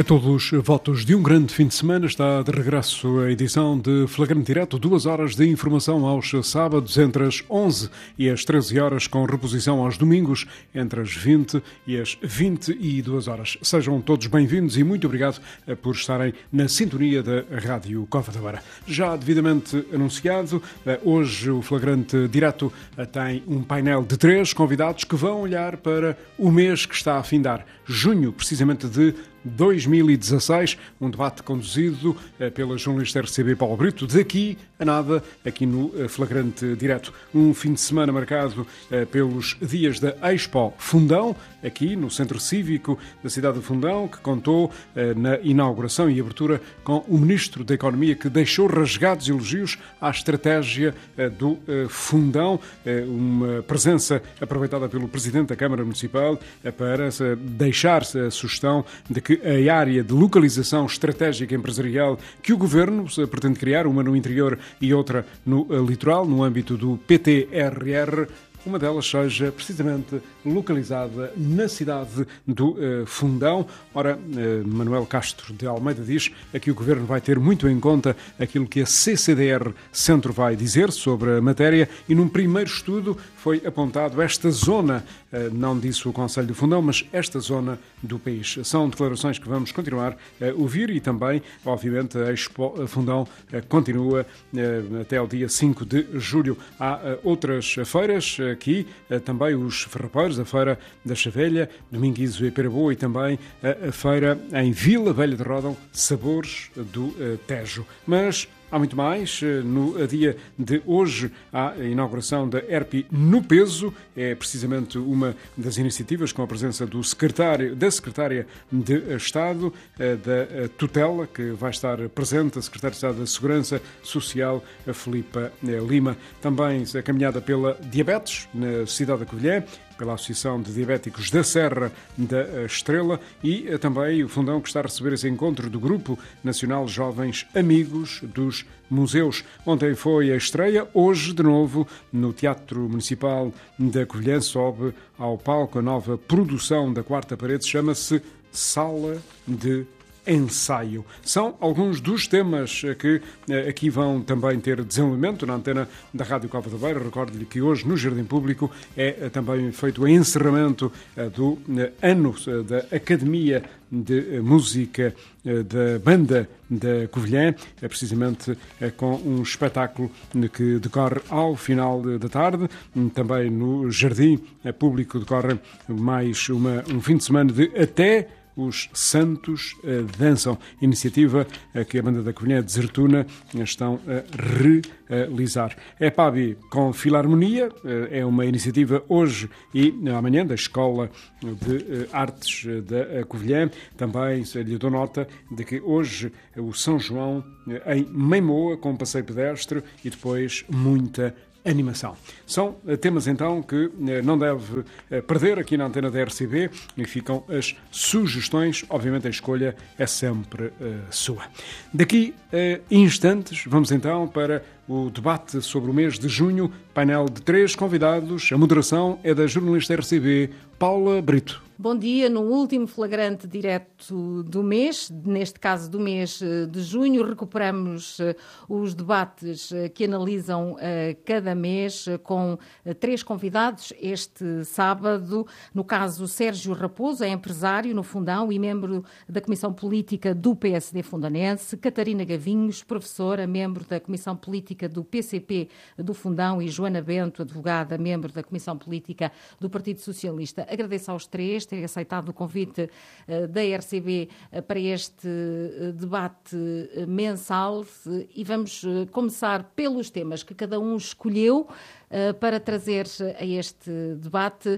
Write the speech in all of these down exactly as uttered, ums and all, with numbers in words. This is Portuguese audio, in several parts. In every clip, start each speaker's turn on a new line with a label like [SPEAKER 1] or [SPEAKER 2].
[SPEAKER 1] A todos votos de um grande fim de semana, está de regresso a edição de Flagrante Direto, duas horas de informação aos sábados entre as onze e as treze horas, com reposição aos domingos entre as vinte e as vinte e duas horas. Sejam todos bem-vindos e muito obrigado por estarem na sintonia da Rádio Cova da Beira. Já devidamente anunciado, hoje o Flagrante Direto tem um painel de três convidados que vão olhar para o mês que está a findar, junho, precisamente de dois mil e dezasseis, um debate conduzido pela jornalista R C B Paulo Brito, daqui a nada, aqui no Flagrante Direto. Um fim de semana marcado pelos dias da Expo Fundão, aqui no Centro Cívico da cidade de Fundão, que contou na inauguração e abertura com o Ministro da Economia, que deixou rasgados elogios à estratégia do Fundão, uma presença aproveitada pelo Presidente da Câmara Municipal para deixar-se a sugestão de que a área de localização estratégica empresarial que o Governo pretende criar, uma no interior e outra no litoral, no âmbito do P T R R, uma delas seja precisamente localizada na cidade do uh, Fundão. Ora, uh, Manuel Castro de Almeida diz que o Governo vai ter muito em conta aquilo que a C C D R Centro vai dizer sobre a matéria e num primeiro estudo foi apontado esta zona, uh, não disse o Conselho do Fundão, mas esta zona do país. São declarações que vamos continuar a ouvir e também, obviamente, a Expo Fundão uh, continua uh, até ao dia cinco de julho. Há uh, outras feiras, aqui também os ferropeiros, a Feira da Chavelha, Dominguizo e Peraboa e também a, a feira em Vila Velha de Ródão, Sabores do uh, Tejo. Mas há muito mais. No dia de hoje, há a inauguração da E R P I no Peso. É precisamente uma das iniciativas com a presença do secretário, da Secretária de Estado, da Tutela, que vai estar presente, a Secretária de Estado da Segurança Social, a Filipa Lima. Também a caminhada pela diabetes na cidade da Covilhã, pela Associação de Diabéticos da Serra da Estrela e também o Fundão, que está a receber esse encontro do Grupo Nacional Jovens Amigos dos Museus. Ontem foi a estreia, hoje de novo no Teatro Municipal da Covilhã sobe ao palco a nova produção da Quarta Parede, chama-se Sala de Ensaio. São alguns dos temas que aqui vão também ter desenvolvimento na antena da Rádio Cova da Beira. Recordo-lhe que hoje no Jardim Público é também feito o encerramento do ano da Academia de Música da Banda da Covilhã, precisamente com um espetáculo que decorre ao final da tarde. Também no Jardim Público decorre mais uma, um fim de semana de até Os Santos uh, Dançam, iniciativa uh, que a Banda da Covilhã de Zertuna uh, estão a realizar. É P A B I com Filarmonia, uh, é uma iniciativa hoje e uh, amanhã da Escola de uh, Artes uh, da Covilhã. Também uh, lhe dou nota de que hoje uh, o São João uh, em Meimoa, com passeio pedestre e depois muita animação. São temas então que não deve perder aqui na antena da R C B e ficam as sugestões. Obviamente a escolha é sempre uh, sua. Daqui a instantes vamos então para o debate sobre o mês de junho, painel de três convidados. A moderação é da jornalista R C B, Paula Brito.
[SPEAKER 2] Bom dia. No último flagrante direto do mês, neste caso do mês de junho, recuperamos os debates que analisam cada mês com três convidados. Este sábado, no caso, Sérgio Raposo, é empresário no Fundão e membro da Comissão Política do P S D Fundanense. Catarina Gavinhos, professora, membro da Comissão Política do P C P do Fundão, e Joana Bento, advogada, membro da Comissão Política do Partido Socialista. Agradeço aos três terem aceitado o convite uh, da R C B uh, para este uh, debate uh, mensal uh, e vamos uh, começar pelos temas que cada um escolheu uh, para trazer a este debate,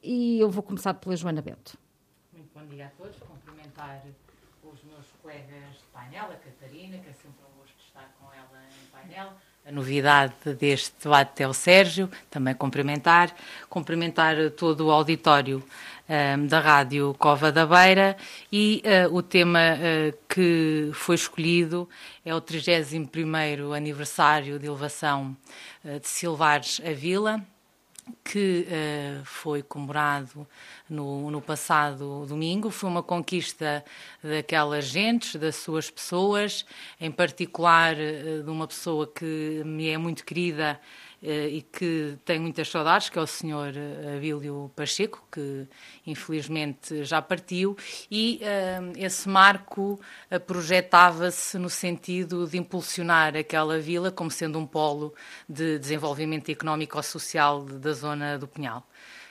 [SPEAKER 2] e eu vou começar pela Joana Bento.
[SPEAKER 3] Muito bom dia a todos. Cumprimentar os meus colegas de painel, a Catarina, que é sempre um gosto estar com ela em painel. A novidade deste debate é o Sérgio, também cumprimentar, cumprimentar todo o auditório um, da Rádio Cova da Beira, e uh, o tema uh, que foi escolhido é o trigésimo primeiro aniversário de elevação uh, de Silvares à Vila, que uh, foi comemorado no, no passado domingo. Foi uma conquista daquelas gentes, das suas pessoas, em particular uh, de uma pessoa que me é muito querida uh, e que tenho muitas saudades, que é o senhor Abílio Pacheco, que infelizmente já partiu, e uh, esse marco uh, projetava-se no sentido de impulsionar aquela vila como sendo um polo de desenvolvimento económico-social da zona do Pinhal.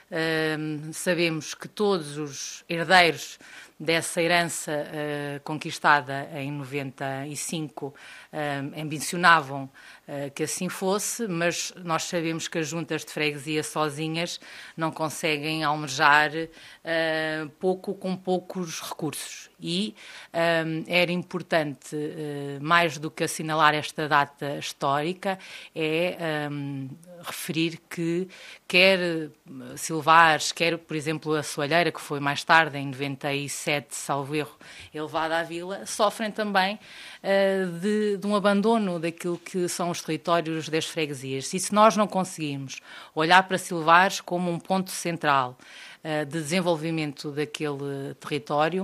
[SPEAKER 3] Uh, sabemos que todos os herdeiros dessa herança uh, conquistada em noventa e cinco uh, ambicionavam uh, que assim fosse, mas nós sabemos que as juntas de freguesia sozinhas não conseguem almejar uh, pouco com poucos recursos. E um, era importante, uh, mais do que assinalar esta data histórica, é um, referir que quer Silvares, quer, por exemplo, a Soalheira, que foi mais tarde, em noventa e sete, salvo erro, elevada à vila, sofrem também uh, de, de um abandono daquilo que são os territórios das freguesias. E se nós não conseguirmos olhar para Silvares como um ponto central de desenvolvimento daquele território,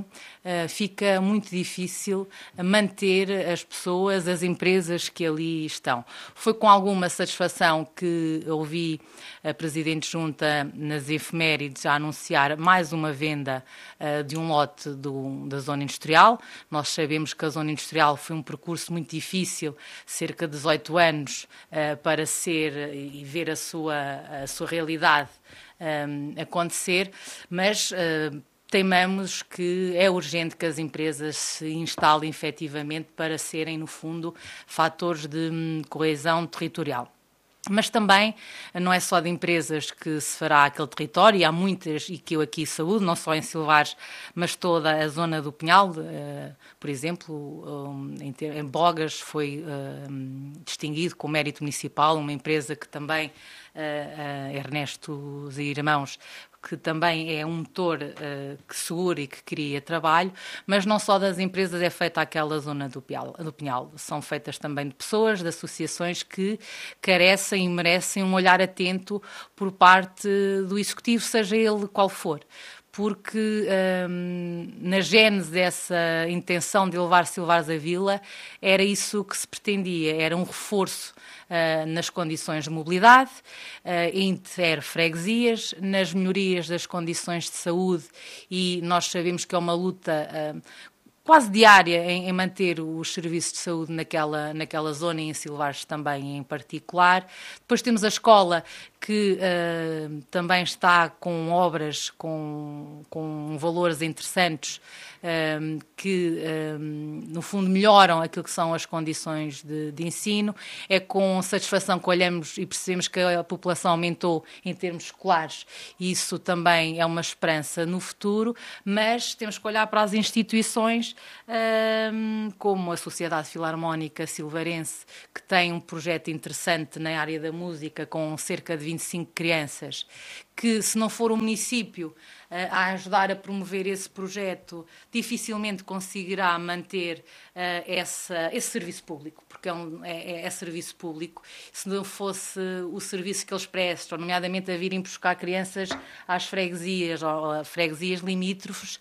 [SPEAKER 3] fica muito difícil manter as pessoas, as empresas que ali estão. Foi com alguma satisfação que ouvi a Presidente Junta nas efemérides a anunciar mais uma venda de um lote do, da zona industrial. Nós sabemos que a zona industrial foi um percurso muito difícil, cerca de dezoito anos, para ser e ver a sua, a sua realidade Um, acontecer, mas uh, teimamos que é urgente que as empresas se instalem efetivamente para serem, no fundo, fatores de um, coesão territorial. Mas também não é só de empresas que se fará aquele território, e há muitas, e que eu aqui saúdo, não só em Silvares, mas toda a zona do Pinhal. Uh, por exemplo, um, em, em Bogas foi uh, distinguido com mérito municipal, uma empresa que também, uh, uh, Ernesto e Irmãos, que também é um motor uh, que segura e que cria trabalho, mas não só das empresas é feita aquela zona do Pinhal, do Pinhal. São feitas também de pessoas, de associações que carecem e merecem um olhar atento por parte do Executivo, seja ele qual for. Porque hum, na gênese dessa intenção de levar Silvares à vila, era isso que se pretendia, era um reforço uh, nas condições de mobilidade, uh, entre freguesias, nas melhorias das condições de saúde, e nós sabemos que é uma luta uh, quase diária em, em manter os serviços de saúde naquela, naquela zona, e em Silvares também em particular. Depois temos a escola, que uh, também está com obras com, com valores interessantes, uh, que, uh, no fundo, melhoram aquilo que são as condições de, de ensino. É com satisfação que olhamos e percebemos que a população aumentou em termos escolares, e isso também é uma esperança no futuro, mas temos que olhar para as instituições, uh, como a Sociedade Filarmónica Silvarense, que tem um projeto interessante na área da música, com cerca de vinte e cinco crianças, que, se não for o município uh, a ajudar a promover esse projeto, dificilmente conseguirá manter uh, essa, esse serviço público, porque é, um, é, é serviço público. Se não fosse o serviço que eles prestam, nomeadamente a virem buscar crianças às freguesias, ou a freguesias limítrofes,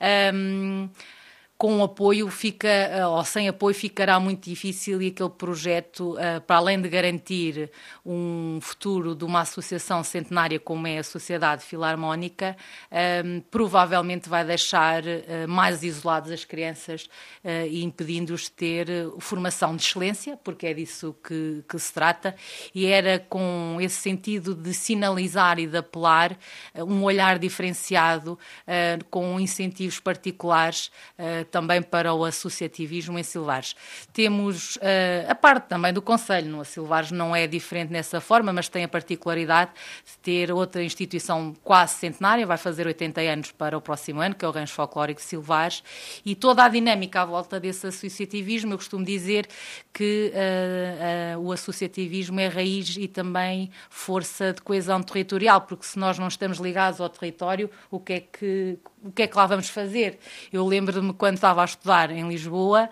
[SPEAKER 3] um, com apoio fica, ou sem apoio ficará muito difícil, e aquele projeto, para além de garantir um futuro de uma associação centenária como é a Sociedade Filarmónica, provavelmente vai deixar mais isoladas as crianças e impedindo-os de ter formação de excelência, porque é disso que, que se trata, e era com esse sentido de sinalizar e de apelar um olhar diferenciado, com incentivos particulares, também para o associativismo em Silvares. Temos uh, a parte também do Conselho. No Silvares não é diferente nessa forma, mas tem a particularidade de ter outra instituição quase centenária, vai fazer oitenta anos para o próximo ano, que é o Rancho Folclórico de Silvares, e toda a dinâmica à volta desse associativismo. Eu costumo dizer que uh, uh, o associativismo é raiz e também força de coesão territorial, porque se nós não estamos ligados ao território, o que é que o que é que lá vamos fazer? Eu lembro-me quando estava a estudar em Lisboa,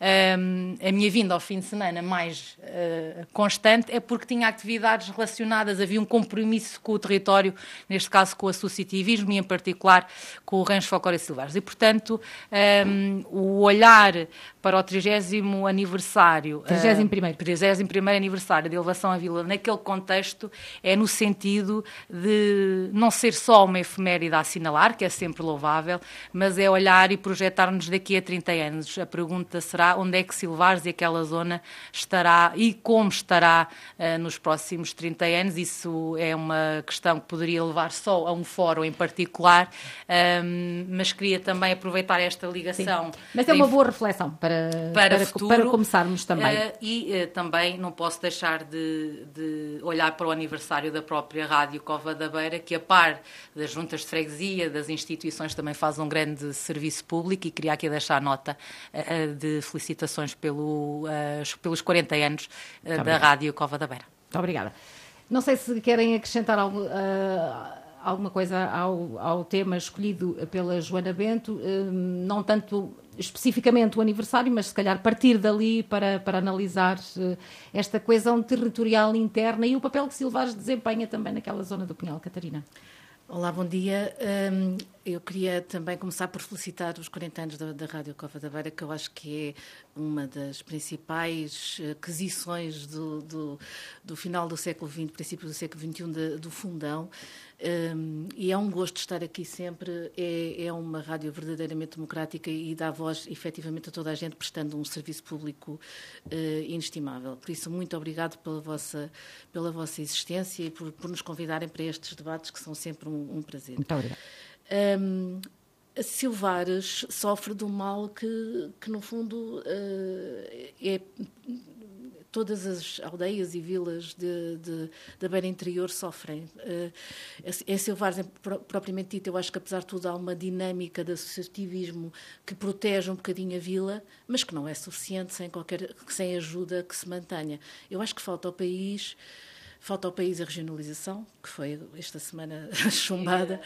[SPEAKER 3] um, a minha vinda ao fim de semana mais uh, constante é porque tinha atividades relacionadas, havia um compromisso com o território, neste caso com o associativismo e em particular com o Rancho Folclore Silvares. E, portanto, um, o olhar para o trigésimo aniversário,
[SPEAKER 2] trigésimo primeiro.
[SPEAKER 3] Uh, trigésimo primeiro aniversário de elevação à vila, naquele contexto, é no sentido de não ser só uma efeméride a assinalar, que é sempre louvável, mas é olhar e projetar-nos daqui a trinta anos. A pergunta será onde é que Silvares e aquela zona estará e como estará uh, nos próximos trinta anos. Isso é uma questão que poderia levar só a um fórum em particular, um, mas queria também aproveitar esta ligação.
[SPEAKER 2] Sim. Mas é uma boa reflexão para,
[SPEAKER 3] para,
[SPEAKER 2] para,
[SPEAKER 3] futuro,
[SPEAKER 2] para começarmos também.
[SPEAKER 3] Uh, e uh, também não posso deixar de, de olhar para o aniversário da própria Rádio Cova da Beira, que a par das juntas de freguesia, das instituições, também faz um grande serviço público, e queria aqui deixar nota uh, de felicitações pelo, uh, pelos quarenta anos uh, da Rádio Cova da Beira.
[SPEAKER 2] Muito obrigada. Não sei se querem acrescentar algo, uh, alguma coisa ao, ao tema escolhido pela Joana Bento, uh, não tanto especificamente o aniversário, mas se calhar partir dali para, para analisar uh, esta coesão territorial interna e o papel que Silvares desempenha também naquela zona do Pinhal. Catarina.
[SPEAKER 4] Olá, bom dia. Um, eu queria também começar por felicitar os quarenta anos da, da Rádio Cova da Beira, que eu acho que é uma das principais aquisições do, do, do final do século vinte, princípio do século vinte e um, de, do Fundão. Um, e é um gosto estar aqui sempre. É, é uma rádio verdadeiramente democrática e dá voz, efetivamente, a toda a gente, prestando um serviço público uh, inestimável. Por isso, muito obrigado pela vossa, pela vossa existência e por, por nos convidarem para estes debates, que são sempre um, um prazer.
[SPEAKER 2] Muito obrigada.
[SPEAKER 4] Um, a Silvares sofre de um mal que, que no fundo, uh, é... Todas as aldeias e vilas de, de, da Beira Interior sofrem. Uh, em Silvares, propriamente dito, eu acho que, apesar de tudo, há uma dinâmica de associativismo que protege um bocadinho a vila, mas que não é suficiente sem, qualquer, sem ajuda que se mantenha. Eu acho que falta ao país... Falta ao país a regionalização, que foi esta semana chumbada.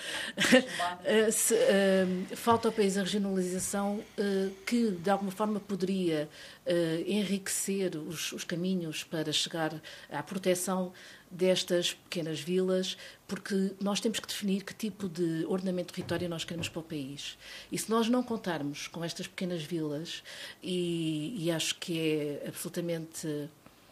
[SPEAKER 4] Falta ao país a regionalização que, de alguma forma, poderia enriquecer os, os caminhos para chegar à proteção destas pequenas vilas, porque nós temos que definir que tipo de ordenamento território nós queremos para o país. E se nós não contarmos com estas pequenas vilas, e, e acho que é absolutamente...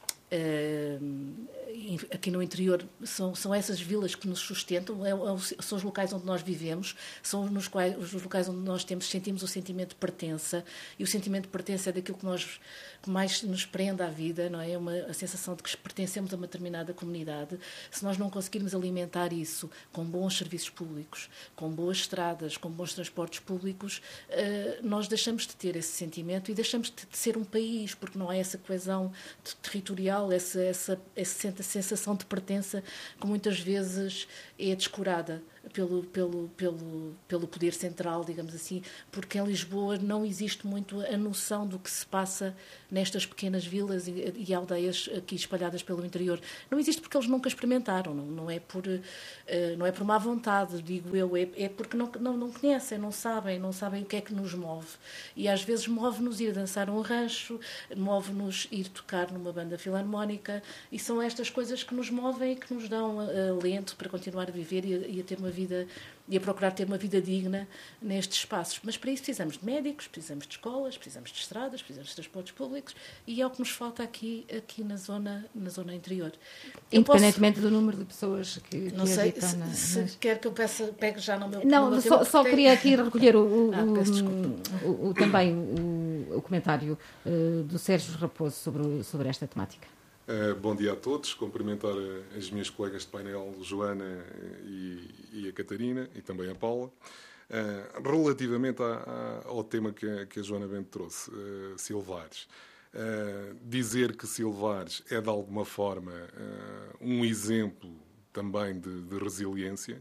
[SPEAKER 4] Uh, aqui no interior são, são essas vilas que nos sustentam, é, é, são os locais onde nós vivemos, são nos quais, os locais onde nós temos, sentimos o sentimento de pertença, e o sentimento de pertença é daquilo que, nós, que mais nos prende à vida, não é? É uma, a sensação de que pertencemos a uma determinada comunidade. Se nós não conseguirmos alimentar isso com bons serviços públicos, com boas estradas, com bons transportes públicos, uh, nós deixamos de ter esse sentimento e deixamos de, de ser um país, porque não há essa coesão territorial, Essa, essa, essa sensação de pertença que muitas vezes é descurada pelo, pelo, pelo, pelo poder central, digamos assim, porque em Lisboa não existe muito a noção do que se passa nestas pequenas vilas e, e aldeias aqui espalhadas pelo interior. Não existe porque eles nunca experimentaram, não, não, é, por, uh, não é por má vontade, digo eu, é, é porque não, não, não conhecem, não sabem, não sabem o que é que nos move. E às vezes move-nos ir dançar um rancho, move-nos ir tocar numa banda filarmónica, e são estas coisas que nos movem e que nos dão uh, alento para continuar a viver e a, e a ter uma vida, e a procurar ter uma vida digna nestes espaços. Mas para isso precisamos de médicos, precisamos de escolas, precisamos de estradas, precisamos de transportes públicos, e é o que nos falta aqui, aqui na, zona, na zona interior.
[SPEAKER 2] Eu Independentemente posso... do número de pessoas que, que
[SPEAKER 4] não sei
[SPEAKER 2] habitam
[SPEAKER 4] se,
[SPEAKER 2] na...
[SPEAKER 4] se
[SPEAKER 2] mas...
[SPEAKER 4] quer que eu peça, pegue já no meu...
[SPEAKER 2] Não,
[SPEAKER 4] no meu
[SPEAKER 2] só, só queria aqui recolher o, o,
[SPEAKER 4] ah,
[SPEAKER 2] o, o, o, também o, o comentário uh, do Sérgio Raposo sobre, sobre esta temática.
[SPEAKER 5] Uh, bom dia a todos, cumprimentar as minhas colegas de painel, Joana e, e a Catarina, e também a Paula. Uh, relativamente a, a, ao tema que a, que a Joana Bento trouxe, uh, Silvares, uh, dizer que Silvares é de alguma forma uh, um exemplo também de, de resiliência.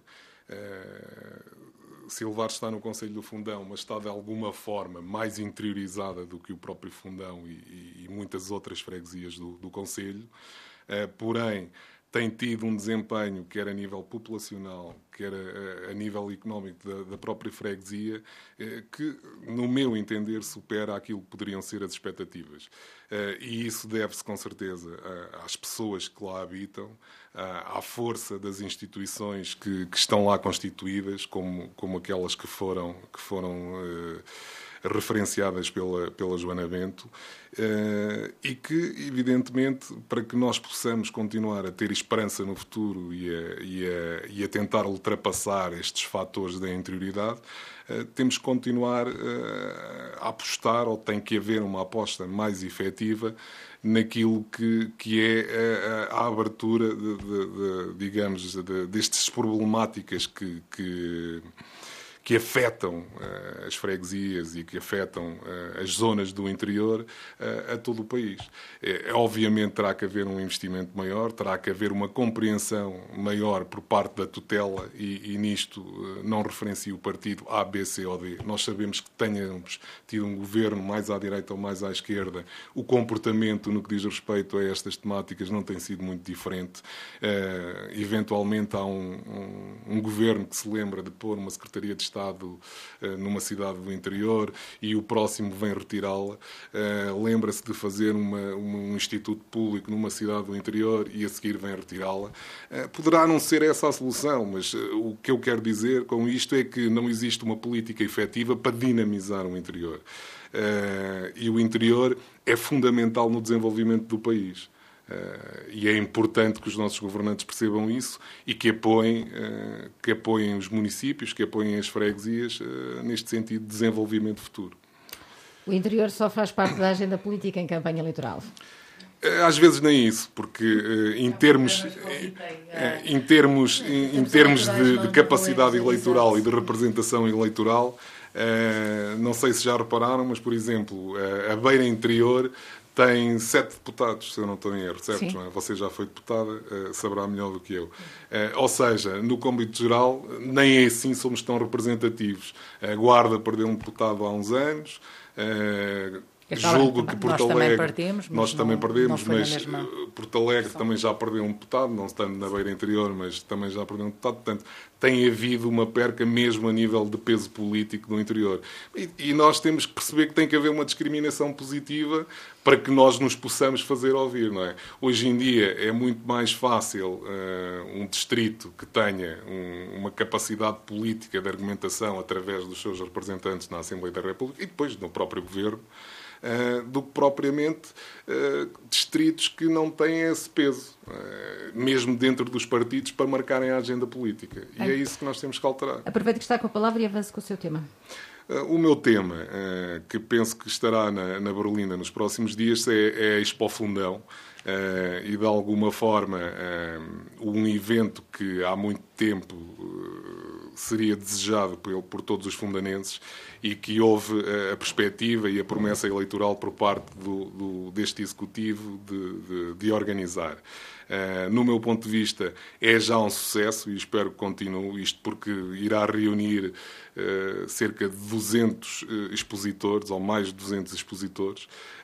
[SPEAKER 5] Uh, Silvares está no Conselho do Fundão, mas está de alguma forma mais interiorizada do que o próprio Fundão e, e, e muitas outras freguesias do, do Conselho. Uh, porém, tem tido um desempenho, quer a nível populacional, quer a, a nível económico da, da própria freguesia, eh, que, no meu entender, supera aquilo que poderiam ser as expectativas. Eh, e isso deve-se, com certeza, a, às pessoas que lá habitam, a, à força das instituições que, que estão lá constituídas, como, como aquelas que foram, que foram eh, referenciadas pela, pela Joana Bento, uh, e que, evidentemente, para que nós possamos continuar a ter esperança no futuro e a, e a, e a tentar ultrapassar estes fatores da interioridade, uh, temos que continuar uh, a apostar, ou tem que haver uma aposta mais efetiva naquilo que, que é a, a abertura, de, de, de, digamos, de, destas problemáticas que... que que afetam uh, as freguesias e que afetam uh, as zonas do interior uh, a todo o país. É, obviamente terá que haver um investimento maior, terá que haver uma compreensão maior por parte da tutela e, e nisto uh, não referencio o partido A, B, C ou D. Nós sabemos que tenhamos tido um governo mais à direita ou mais à esquerda, o comportamento no que diz respeito a estas temáticas não tem sido muito diferente. Uh, eventualmente há um, um, um governo que se lembra de pôr uma Secretaria de Estado numa cidade do interior e o próximo vem retirá-la. Uh, lembra-se de fazer uma, uma, um instituto público numa cidade do interior e a seguir vem retirá-la. Uh, poderá não ser essa a solução, mas uh, o que eu quero dizer com isto é que não existe uma política efetiva para dinamizar o interior. Uh, e o interior é fundamental no desenvolvimento do país. Uh, e é importante que os nossos governantes percebam isso e que apoiem, uh, que apoiem os municípios, que apoiem as freguesias uh, neste sentido de desenvolvimento futuro.
[SPEAKER 2] O interior só faz parte da agenda política em campanha eleitoral?
[SPEAKER 5] Uh, às vezes nem isso, porque uh, em termos, uh, em termos, em, em termos de, de capacidade eleitoral e de representação eleitoral, uh, não sei se já repararam, mas, por exemplo, uh, a Beira Interior tem sete deputados, se eu não estou em erro, certo, Joana? Você já foi deputada, uh, saberá melhor do que eu. Uh, ou seja, no cômbito geral, nem assim somos tão representativos. A Guarda perdeu um deputado há uns anos, uh, julgo que Porto
[SPEAKER 3] nós
[SPEAKER 5] Alegre...
[SPEAKER 3] Também perdemos,
[SPEAKER 5] nós
[SPEAKER 3] não,
[SPEAKER 5] também perdemos, mas
[SPEAKER 3] mesma...
[SPEAKER 5] Porto Alegre também já perdeu um deputado, não estando na Beira Interior, mas também já perdeu um deputado. Portanto, tem havido uma perca mesmo a nível de peso político no interior. E, e nós temos que perceber que tem que haver uma discriminação positiva para que nós nos possamos fazer ouvir, não é? Hoje em dia é muito mais fácil uh, um distrito que tenha um, uma capacidade política de argumentação através dos seus representantes na Assembleia da República e depois no próprio Governo, Uh, do que propriamente uh, distritos que não têm esse peso, uh, mesmo dentro dos partidos, para marcarem a agenda política. E é isso que nós temos que alterar.
[SPEAKER 2] Aproveito que está com a palavra e avance com o seu tema.
[SPEAKER 5] Uh, o meu tema, uh, que penso que estará na, na Berlina nos próximos dias, é, é a Expo Fundão. Uh, e, de alguma forma, uh, um evento que há muito tempo uh, seria desejado por, por todos os fundanenses e que houve uh, a perspectiva e a promessa eleitoral por parte do, do, deste Executivo de, de, de organizar. Uh, no meu ponto de vista, é já um sucesso e espero que continue, isto porque irá reunir uh, cerca de duzentos uh, expositores, ou mais de duzentos expositores,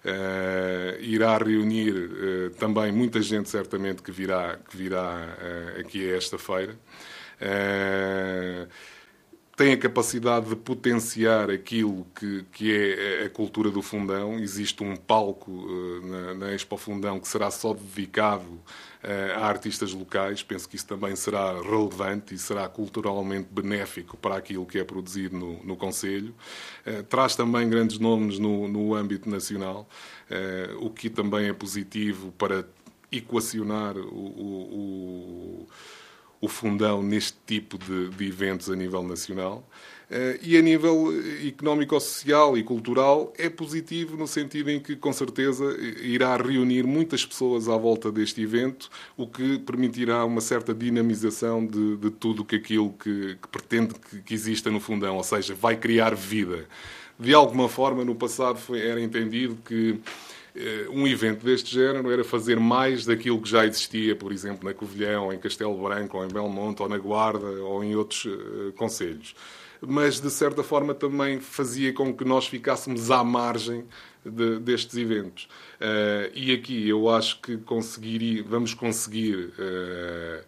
[SPEAKER 5] uh, irá reunir uh, também muita gente, certamente, que virá, que virá uh, aqui a esta feira. Uh, tem a capacidade de potenciar aquilo que, que é a cultura do Fundão. Existe um palco uh, na, na Expo Fundão que será só dedicado uh, a artistas locais. Penso que isso também será relevante e será culturalmente benéfico para aquilo que é produzido no, no Concelho. Uh, traz também grandes nomes no, no âmbito nacional, uh, o que também é positivo para equacionar o... o, o o Fundão neste tipo de, de eventos a nível nacional. Uh, e a nível económico-social e cultural é positivo no sentido em que, com certeza, irá reunir muitas pessoas à volta deste evento, o que permitirá uma certa dinamização de, de tudo que aquilo que, que pretende que, que exista no Fundão, ou seja, vai criar vida. De alguma forma, no passado foi, era entendido que um evento deste género era fazer mais daquilo que já existia, por exemplo, na Covilhã, ou em Castelo Branco, ou em Belmonte, ou na Guarda, ou em outros uh, concelhos. mas de certa forma também fazia com que nós ficássemos à margem de, destes eventos. Uh, e aqui eu acho que conseguiria, vamos conseguir uh,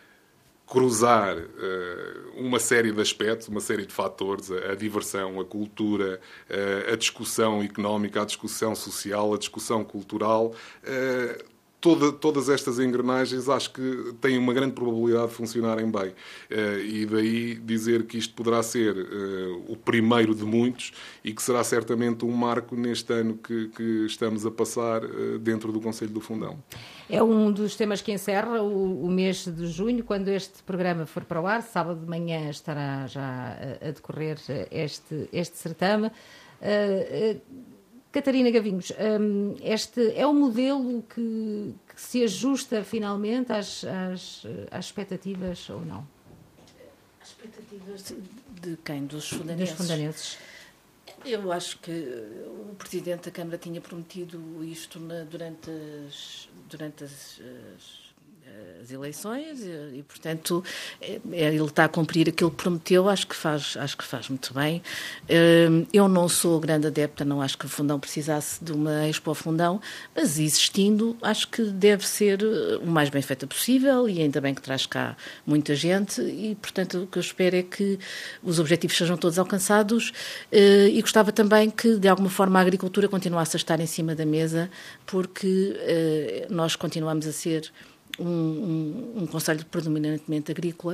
[SPEAKER 5] cruzar uh, uma série de aspectos, uma série de fatores, a, a diversão, a cultura, uh, a discussão económica, a discussão social, a discussão cultural. Uh, Toda, todas estas engrenagens acho que têm uma grande probabilidade de funcionarem bem. Uh, e daí dizer que isto poderá ser uh, o primeiro de muitos e que será certamente um marco neste ano que, que estamos a passar uh, dentro do Conselho do Fundão.
[SPEAKER 2] É um dos temas que encerra o, o mês de junho, quando este programa for para o ar. Sábado de manhã estará já a, a decorrer este, este certame. Uh, uh, Catarina Gavinhos, este é um modelo que, que se ajusta finalmente às, às, às expectativas ou não?
[SPEAKER 4] As expectativas de quem? Dos fundanenses?
[SPEAKER 2] Dos fundanenses.
[SPEAKER 4] Eu acho que o Presidente da Câmara tinha prometido isto na, durante as, durante as, as as eleições e, e portanto, é, ele está a cumprir aquilo que prometeu, acho que faz, acho que faz muito bem. Eu não sou grande adepta, não acho que o Fundão precisasse de uma Expo Fundão, mas existindo, acho que deve ser o mais bem feita possível e ainda bem que traz cá muita gente e, portanto, o que eu espero é que os objetivos sejam todos alcançados e gostava também que, de alguma forma, a agricultura continuasse a estar em cima da mesa, porque nós continuamos a ser Um, um, um concelho predominantemente agrícola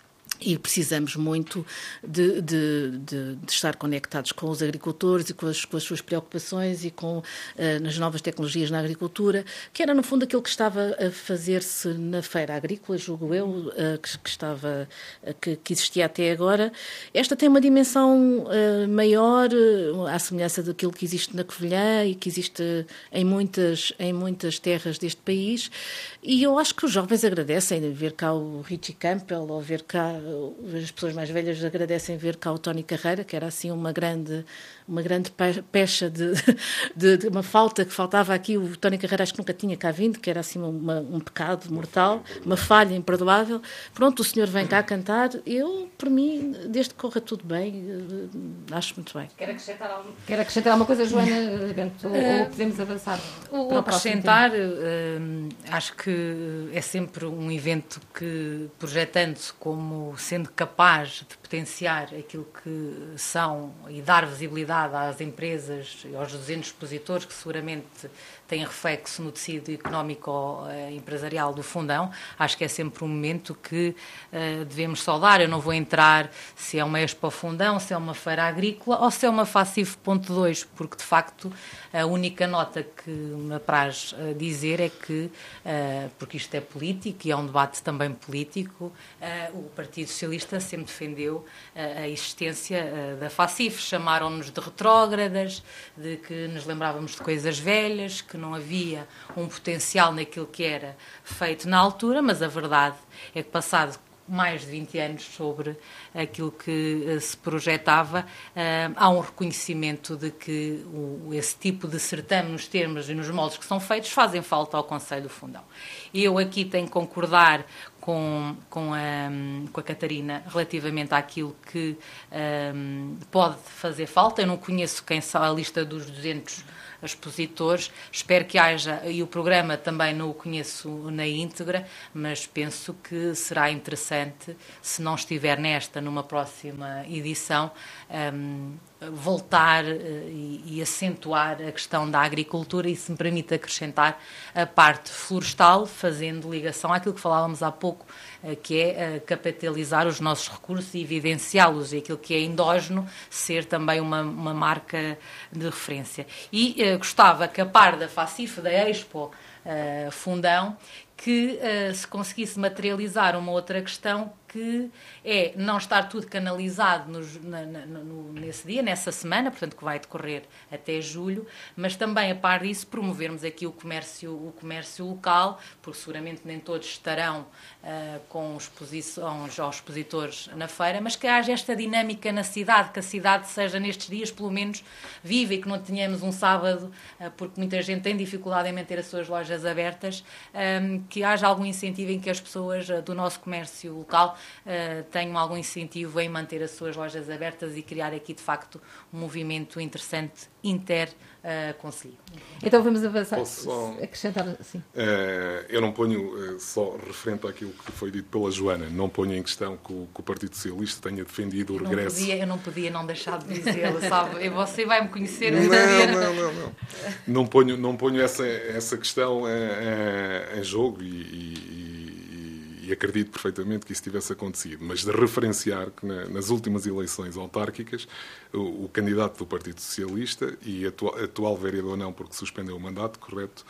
[SPEAKER 4] e precisamos muito de, de, de, de estar conectados com os agricultores e com as, com as suas preocupações e com uh, nas novas tecnologias na agricultura, que era no fundo aquilo que estava a fazer-se na feira agrícola, julgo eu, uh, que, que, estava, uh, que, que existia até agora. Esta tem uma dimensão uh, maior, uh, à semelhança daquilo que existe na Covilhã e que existe em muitas, em muitas terras deste país, e eu acho que os jovens agradecem ver cá o Richie Campbell ou ver cá as pessoas mais velhas agradecem ver cá o Tony Carreira, que era assim uma grande, uma grande pecha de, de, de uma falta que faltava aqui. O Tony Carreira acho que nunca tinha cá vindo, que era assim uma, um pecado mortal, uma falha imperdoável. Pronto, o senhor vem cá cantar. Eu, por mim, desde que corra tudo bem, acho muito bem.
[SPEAKER 2] Quer acrescentar, algum... Quer acrescentar alguma coisa, Joana Bento? Ou, uh, ou podemos avançar?
[SPEAKER 3] O acrescentar, uh, acho que é sempre um evento que, projetando-se como sendo capaz de potenciar aquilo que são e dar visibilidade às empresas e aos duzentos expositores que seguramente têm reflexo no tecido económico-empresarial do Fundão, acho que é sempre um momento que uh, devemos saudar. Eu não vou entrar se é uma Expo Fundão, se é uma feira agrícola ou se é uma Facif ponto dois, porque de facto a única nota que me apraz uh, dizer é que, uh, porque isto é político e é um debate também político, uh, o Partido Socialista sempre defendeu uh, a existência uh, da Facif. Chamaram-nos de retrógradas, de que nos lembrávamos de coisas velhas, que não havia um potencial naquilo que era feito na altura, mas a verdade é que, passado mais de vinte anos sobre aquilo que uh, se projetava, uh, há um reconhecimento de que o, esse tipo de certame, nos termos e nos moldes que são feitos, fazem falta ao Conselho do Fundão. E eu aqui tenho que concordar com, com, a, com a Catarina relativamente àquilo que um, pode fazer falta. Eu não conheço quem são a lista dos duzentos expositores, espero que haja, e o programa também não o conheço na íntegra, mas penso que será interessante, se não estiver nesta, numa próxima edição, um, voltar uh, e, e acentuar a questão da agricultura e, se me permite acrescentar, a parte florestal, fazendo ligação àquilo que falávamos há pouco, uh, que é uh, capitalizar os nossos recursos e evidenciá-los, e aquilo que é endógeno ser também uma, uma marca de referência. E uh, gostava que, a par da Facif, da Expo uh, Fundão, que uh, se conseguisse materializar uma outra questão, que é não estar tudo canalizado nos, na, na, no, nesse dia, nessa semana, portanto que vai decorrer até julho, mas também, a par disso, promovermos aqui o comércio, o comércio local, porque seguramente nem todos estarão uh, com exposições aos expositores na feira, mas que haja esta dinâmica na cidade, que a cidade seja nestes dias, pelo menos, viva, e que não tenhamos um sábado, uh, porque muita gente tem dificuldade em manter as suas lojas abertas, um, que haja algum incentivo em que as pessoas uh, do nosso comércio local uh, tenham algum incentivo em manter as suas lojas abertas e criar aqui, de facto, um movimento interessante inter-concelho. Uh,
[SPEAKER 2] então vamos avançar.
[SPEAKER 5] Posso só...
[SPEAKER 2] acrescentar assim.
[SPEAKER 5] Uh, eu não ponho, uh, só referente àquilo que foi dito pela Joana, não ponho em questão que o, que o Partido Socialista tenha defendido o
[SPEAKER 3] eu
[SPEAKER 5] regresso...
[SPEAKER 3] Não podia, eu não podia não deixar de dizê-lo, sabe? Você vai me conhecer...
[SPEAKER 5] Não, não, não, não. Não ponho, não ponho essa, essa questão uh, uh, em jogo e, e, e acredito perfeitamente que isso tivesse acontecido, mas de referenciar que na, nas últimas eleições autárquicas o, o candidato do Partido Socialista e atual, atual vereador não, porque suspendeu o mandato, correto?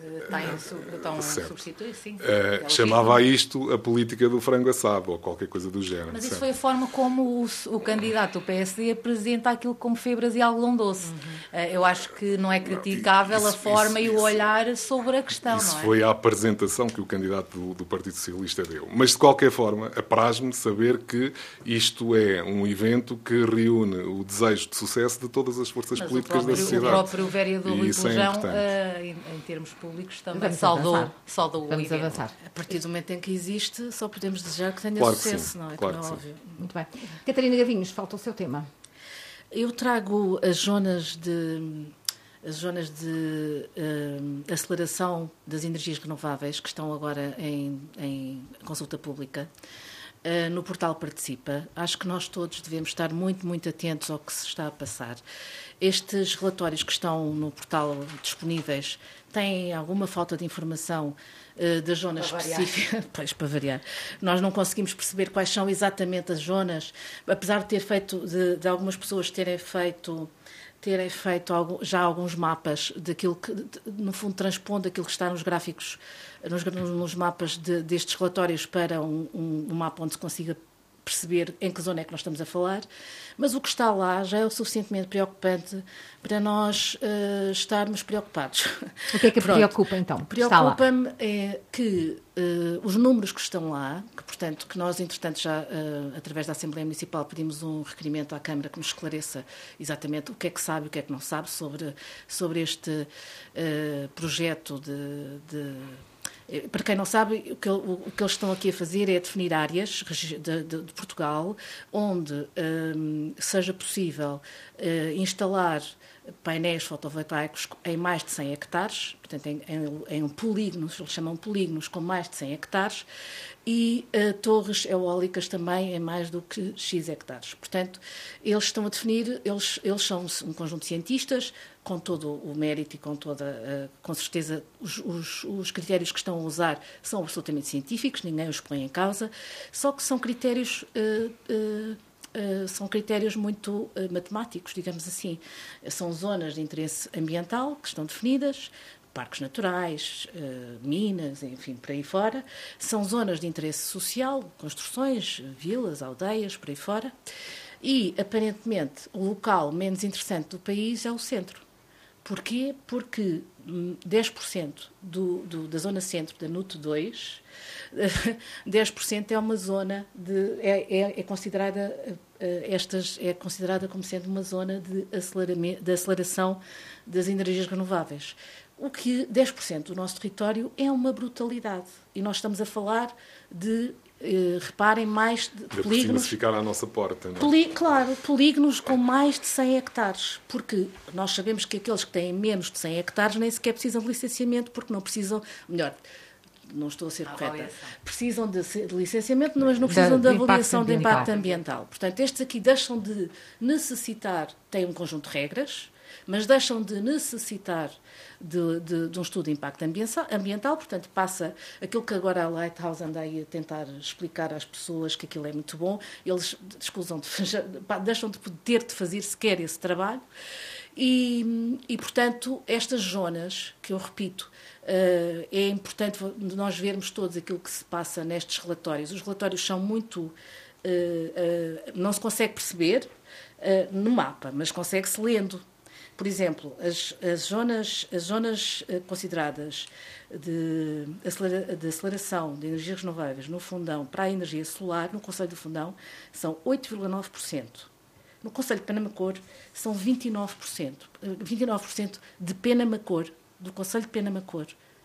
[SPEAKER 3] Estão substituir, sim.
[SPEAKER 5] Uh, chamava a isto a política do frango assado ou qualquer coisa do género.
[SPEAKER 3] Mas isso certo? Foi a forma como o, o candidato do P S D apresenta aquilo como febras e algodão doce. Uhum. Uh, eu acho que não é criticável não, isso, a forma isso, e o olhar sobre a questão.
[SPEAKER 5] Isso
[SPEAKER 3] não é?
[SPEAKER 5] Foi a apresentação que o candidato do, do Partido Socialista deu. Mas, de qualquer forma, apraz-me saber que isto é um evento que reúne o desejo de sucesso de todas as forças
[SPEAKER 3] Mas
[SPEAKER 5] políticas
[SPEAKER 3] próprio,
[SPEAKER 5] da sociedade.
[SPEAKER 3] O próprio vereador Rui Pelejão,
[SPEAKER 5] é
[SPEAKER 3] uh, em, em termos públicos, também saudou, saudou o evento.
[SPEAKER 2] Avançar.
[SPEAKER 4] A partir do momento em que existe, só podemos desejar que tenha
[SPEAKER 5] claro
[SPEAKER 4] sucesso,
[SPEAKER 5] que
[SPEAKER 4] não é?
[SPEAKER 5] Claro
[SPEAKER 4] que não
[SPEAKER 5] que
[SPEAKER 4] é óbvio.
[SPEAKER 2] Muito bem. Catarina Gavinhos, falta o seu tema.
[SPEAKER 4] Eu trago as zonas de... as zonas de uh, aceleração das energias renováveis que estão agora em, em consulta pública. Uh, no portal Participa. Acho que nós todos devemos estar muito, muito atentos ao que se está a passar. Estes relatórios que estão no portal disponíveis têm alguma falta de informação uh, das zonas específicas. Pois, para variar. Nós não conseguimos perceber quais são exatamente as zonas, apesar de ter feito, de, de algumas pessoas terem feito terem feito já alguns mapas daquilo que, no fundo, transpondo aquilo que está nos gráficos, nos, nos mapas de, destes relatórios para um, um, um mapa onde se consiga perceber em que zona é que nós estamos a falar, mas o que está lá já é o suficientemente preocupante para nós uh, estarmos preocupados.
[SPEAKER 2] O que é que preocupa, então?
[SPEAKER 4] Preocupa-me é que uh, os números que estão lá, que, portanto, que nós, entretanto, já, uh, através da Assembleia Municipal, pedimos um requerimento à Câmara que nos esclareça exatamente o que é que sabe e o que é que não sabe sobre, sobre este uh, projeto de... de Para quem não sabe, o que, o que eles estão aqui a fazer é definir áreas de, de, de Portugal onde um, seja possível uh, instalar painéis fotovoltaicos em mais de cem hectares, portanto, em, em, em um polígonos, eles chamam polígonos com mais de cem hectares, e uh, torres eólicas também em mais do que X hectares. Portanto, eles estão a definir, eles, eles são um conjunto de cientistas, com todo o mérito e com toda, uh, com certeza, os, os, os critérios que estão a usar são absolutamente científicos, ninguém os põe em causa, só que são critérios... Uh, uh, Uh, são critérios muito uh, matemáticos, digamos assim. São zonas de interesse ambiental que estão definidas, parques naturais, uh, minas, enfim, por aí fora. São zonas de interesse social, construções, vilas, aldeias, por aí fora. E, aparentemente, o local menos interessante do país é o centro. Porquê? Porque dez por cento do, do, da zona centro da N U T dois, dez por cento é uma zona de... é, é, é considerada... Estas é considerada como sendo uma zona de, aceleramento, de aceleração das energias renováveis. O que dez por cento do nosso território é uma brutalidade. E nós estamos a falar de, eh, reparem, mais de
[SPEAKER 5] de
[SPEAKER 3] polígonos...
[SPEAKER 5] ficar à nossa porta, não é?
[SPEAKER 4] Poli, claro, polígonos com mais de cem hectares. Porque nós sabemos que aqueles que têm menos de cem hectares nem sequer precisam de licenciamento, porque não precisam... Melhor... não estou a ser a correta, avaliação. Precisam de, de licenciamento, mas não precisam da, de avaliação de impacto ambiental. Portanto, estes aqui deixam de necessitar, têm um conjunto de regras, mas deixam de necessitar de, de, de um estudo de impacto ambiental, portanto, passa aquilo que agora a Lighthouse anda aí a tentar explicar às pessoas que aquilo é muito bom, eles escusam de, deixam de ter de fazer sequer esse trabalho, e, e portanto, estas zonas, que eu repito, Uh, é importante nós vermos todos aquilo que se passa nestes relatórios. Os relatórios são muito... Uh, uh, não se consegue perceber uh, no mapa, mas consegue-se lendo. Por exemplo, as, as zonas, as zonas uh, consideradas de, acelera, de aceleração de energias renováveis no Fundão para a energia solar, no Concelho do Fundão, são oito vírgula nove por cento. No Concelho de Penamacor, são vinte e nove por cento. vinte e nove por cento de Penamacor, do Concelho de Penamacor,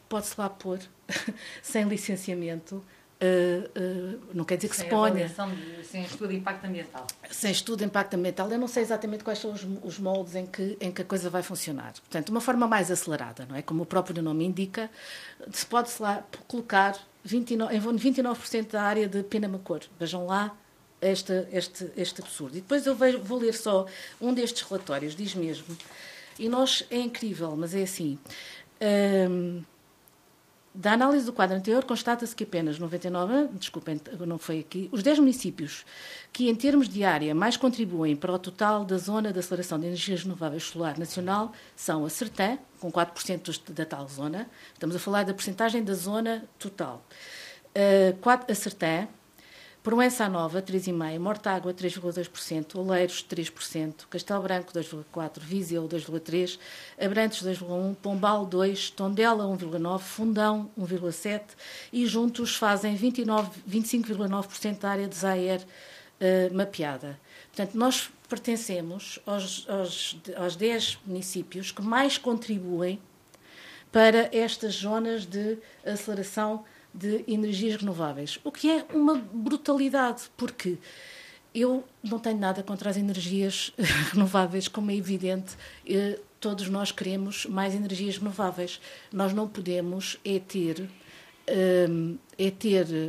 [SPEAKER 4] pode-se lá pôr, sem licenciamento, uh, uh, não quer dizer que
[SPEAKER 3] sem
[SPEAKER 4] se ponha.
[SPEAKER 3] De, sem estudo de impacto ambiental.
[SPEAKER 4] Sem estudo de impacto ambiental. Eu não sei exatamente quais são os, os moldes em que, em que a coisa vai funcionar. Portanto, uma forma mais acelerada, não é? Como o próprio nome indica, se pode-se lá colocar vinte e nove, em vinte e nove por cento da área de Penamacor. Vejam lá este, este, este absurdo. E depois eu vejo, vou ler só um destes relatórios, diz mesmo, e nós, é incrível, mas é assim... Hum, da análise do quadro anterior, constata-se que apenas noventa e nove, desculpem, não foi aqui, os dez municípios que, em termos de área, mais contribuem para o total da zona de aceleração de energias renováveis solar nacional são a Sertã, com quatro por cento da tal zona. Estamos a falar da percentagem da zona total. Uh, a Sertã, Proença Nova, três vírgula cinco por cento, Mortágua, três vírgula dois por cento, Oleiros, três por cento, Castelo Branco, dois vírgula quatro por cento, Viseu, dois vírgula três por cento, Abrantes, dois vírgula um por cento, Pombal, dois por cento, Tondela, um vírgula nove por cento, Fundão, um vírgula sete por cento e juntos fazem vinte e nove, vinte e cinco vírgula nove por cento da área de Zaire uh, mapeada. Portanto, nós pertencemos aos, aos, aos dez municípios que mais contribuem para estas zonas de aceleração de energias renováveis, o que é uma brutalidade, porque eu não tenho nada contra as energias renováveis, como é evidente, todos nós queremos mais energias renováveis. Nós não podemos é ter, é ter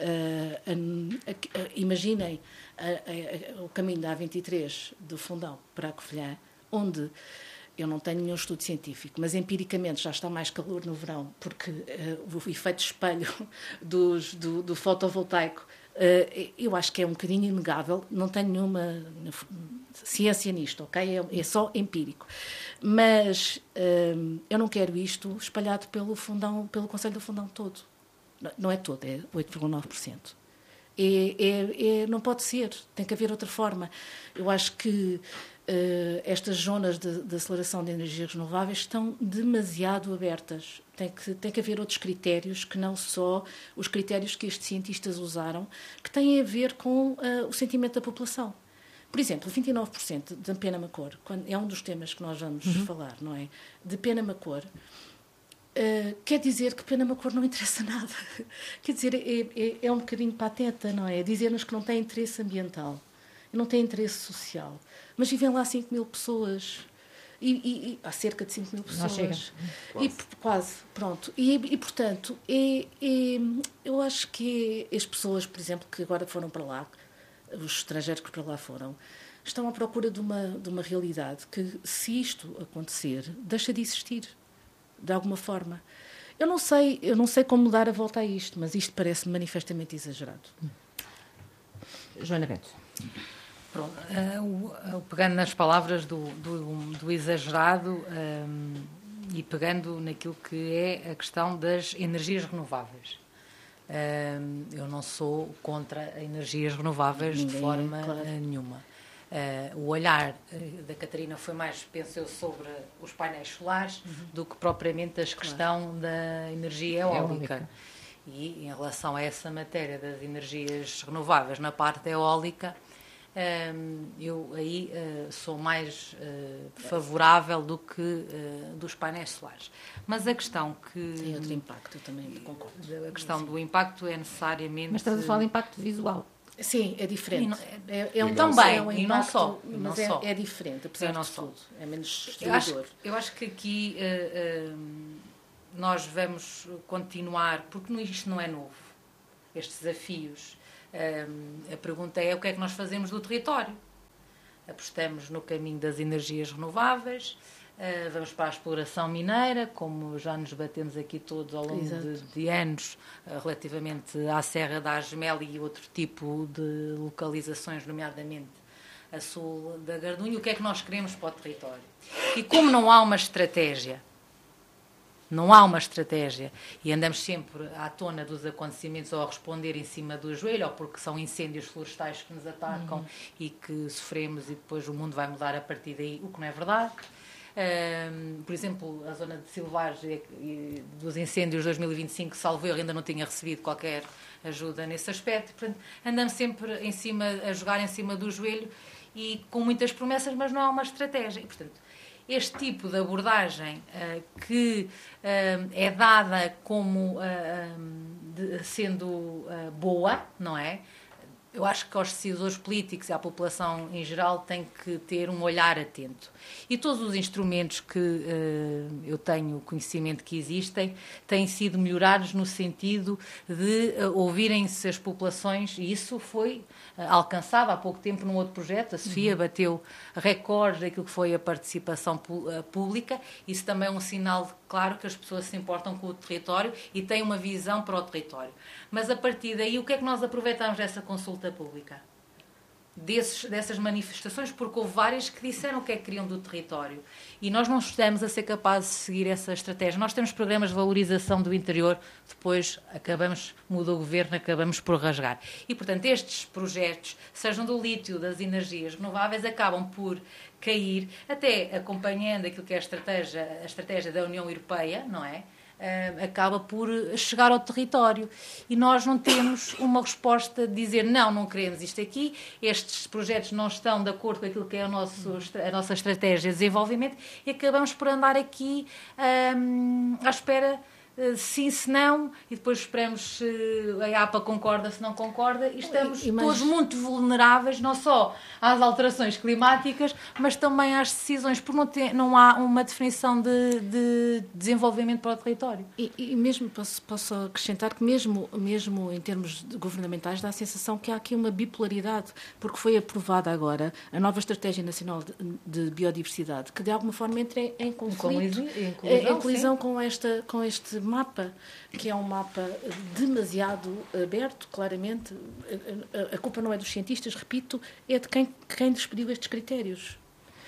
[SPEAKER 4] imaginem o caminho da A vinte e três do Fundão para a Covilhã, onde eu não tenho nenhum estudo científico, mas empiricamente já está mais calor no verão, porque uh, o efeito espelho dos, do, do fotovoltaico, uh, eu acho que é um bocadinho inegável, não tenho nenhuma ciência nisto, ok? É, é só empírico. Mas uh, eu não quero isto espalhado pelo, fundão, pelo Conselho do Fundão todo. Não, não é todo, é oito vírgula nove por cento. É, é, é, não pode ser, tem que haver outra forma. Eu acho que Uh, estas zonas de, de aceleração de energias renováveis estão demasiado abertas. Tem que, tem que haver outros critérios que não só os critérios que estes cientistas usaram, que têm a ver com uh, o sentimento da população. Por exemplo, vinte e nove por cento de Penamacor, quando, é um dos temas que nós vamos uhum. falar, não é? De Penamacor, uh, quer dizer que Penamacor não interessa nada. Quer dizer, é, é, é um bocadinho pateta, não é? Dizer-nos que não tem interesse ambiental, não tem interesse social. Mas vivem lá cinco mil pessoas. E, e, e, há cerca de cinco mil pessoas.
[SPEAKER 2] Chega.
[SPEAKER 4] E, quase, pronto. E, e portanto, é, é, eu acho que é, as pessoas, por exemplo, que agora foram para lá, os estrangeiros que para lá foram, estão à procura de uma, de uma realidade que, se isto acontecer, deixa de existir, de alguma forma. Eu não sei, eu não sei como dar a volta a isto, mas isto parece manifestamente exagerado.
[SPEAKER 2] Joana Bento.
[SPEAKER 3] Pronto, uh, uh, pegando nas palavras do, do, do exagerado um, e pegando naquilo que é a questão das energias renováveis. Um, eu não sou contra energias renováveis Ninguém, de forma claro. nenhuma. Uh, o olhar uh, da Catarina foi mais, penso eu, sobre os painéis solares uhum. do que propriamente a questão claro. da energia eólica. eólica. E em relação a essa matéria das energias renováveis na parte eólica, Um, eu aí uh, sou mais uh, favorável do que uh, dos painéis solares. Mas a questão que...
[SPEAKER 4] Tem outro impacto, eu também concordo.
[SPEAKER 3] A questão Sim. do impacto é necessariamente...
[SPEAKER 2] Mas estamos a falar de impacto visual.
[SPEAKER 4] Sim, é diferente. Não,
[SPEAKER 3] é, é um, também, é um impacto, e não só.
[SPEAKER 4] Mas
[SPEAKER 3] não
[SPEAKER 4] é,
[SPEAKER 3] só.
[SPEAKER 4] é diferente, apesar
[SPEAKER 3] não
[SPEAKER 4] de
[SPEAKER 3] só.
[SPEAKER 4] tudo. É menos
[SPEAKER 3] eu acho, eu acho que aqui uh, uh, nós vamos continuar, porque isto não é novo, estes desafios. Um, a pergunta é o que é que nós fazemos do território. Apostamos no caminho das energias renováveis, uh, vamos para a exploração mineira, como já nos batemos aqui todos ao longo de, de anos, uh, relativamente à Serra da Argemela e outro tipo de localizações, nomeadamente a sul da Gardunha. O que é que nós queremos para o território? E como não há uma estratégia, Não há uma estratégia e andamos sempre à tona dos acontecimentos ou a responder em cima do joelho, ou porque são incêndios florestais que nos atacam uhum. e que sofremos e depois o mundo vai mudar a partir daí, o que não é verdade. Um, por exemplo, a zona de Silvagem dos incêndios de dois mil e vinte e cinco, salvo eu, ainda não tinha recebido qualquer ajuda nesse aspecto. Portanto, andamos sempre em cima, a jogar em cima do joelho e com muitas promessas, mas não há uma estratégia. E, portanto, este tipo de abordagem uh, que uh, é dada como uh, de, sendo uh, boa, não é? Eu acho que aos decisores políticos e à população em geral tem que ter um olhar atento. E todos os instrumentos que uh, eu tenho conhecimento que existem têm sido melhorados no sentido de uh, ouvirem-se as populações, e isso foi uh, alcançado há pouco tempo num outro projeto. A Sofia uhum. bateu recordes daquilo que foi a participação pública. Isso também é um sinal claro que as pessoas se importam com o território e têm uma visão para o território. Mas a partir daí, o que é que nós aproveitamos dessa consulta pública? Desses, dessas manifestações, porque houve várias que disseram o que é que queriam do território. E nós não estamos a ser capazes de seguir essa estratégia. Nós temos programas de valorização do interior, depois acabamos, muda o governo, acabamos por rasgar. E, portanto, estes projetos, sejam do lítio, das energias renováveis, acabam por cair, até acompanhando aquilo que é a estratégia, a estratégia da União Europeia, não é? Uh, acaba por chegar ao território. E nós não temos uma resposta de dizer não, não queremos isto aqui, estes projetos não estão de acordo com aquilo que é o nosso, a nossa estratégia de desenvolvimento, e acabamos por andar aqui um, à espera sim, se não, e depois esperamos se a APA concorda, se não concorda, e estamos e, mas... todos muito vulneráveis, não só às alterações climáticas, mas também às decisões, porque não, tem, não há uma definição de, de desenvolvimento para o território.
[SPEAKER 4] E, e mesmo, posso, posso acrescentar que mesmo, mesmo em termos governamentais dá a sensação que há aqui uma bipolaridade, porque foi aprovada agora a nova Estratégia Nacional de, de Biodiversidade, que de alguma forma entra em, em conflito, em colisão, em colisão com, esta, com este mapa, que é um mapa demasiado aberto, claramente. A, a, a culpa não é dos cientistas, repito, é de quem, quem despediu estes critérios.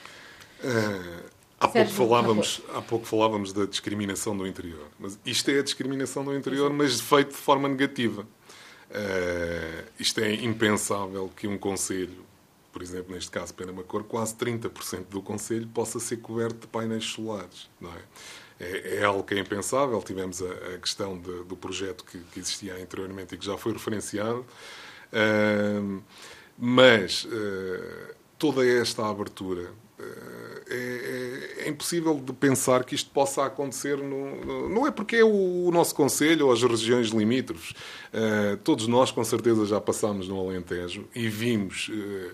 [SPEAKER 5] Uh, há, pouco falávamos, há pouco falávamos da discriminação do interior. Mas isto é a discriminação do interior, mas feito de forma negativa. Uh, isto é impensável que um concelho, por exemplo, neste caso Penamacor, quase trinta por cento do concelho possa ser coberto de painéis solares, não é? É, é algo que é impensável. Tivemos a, a questão de, do projeto que, que existia anteriormente e que já foi referenciado. Uh, mas uh, toda esta abertura uh, é, é impossível de pensar que isto possa acontecer. No, no, não é porque é o, o nosso concelho ou as regiões limítrofes. Uh, todos nós, com certeza, já passámos no Alentejo e vimos... Uh,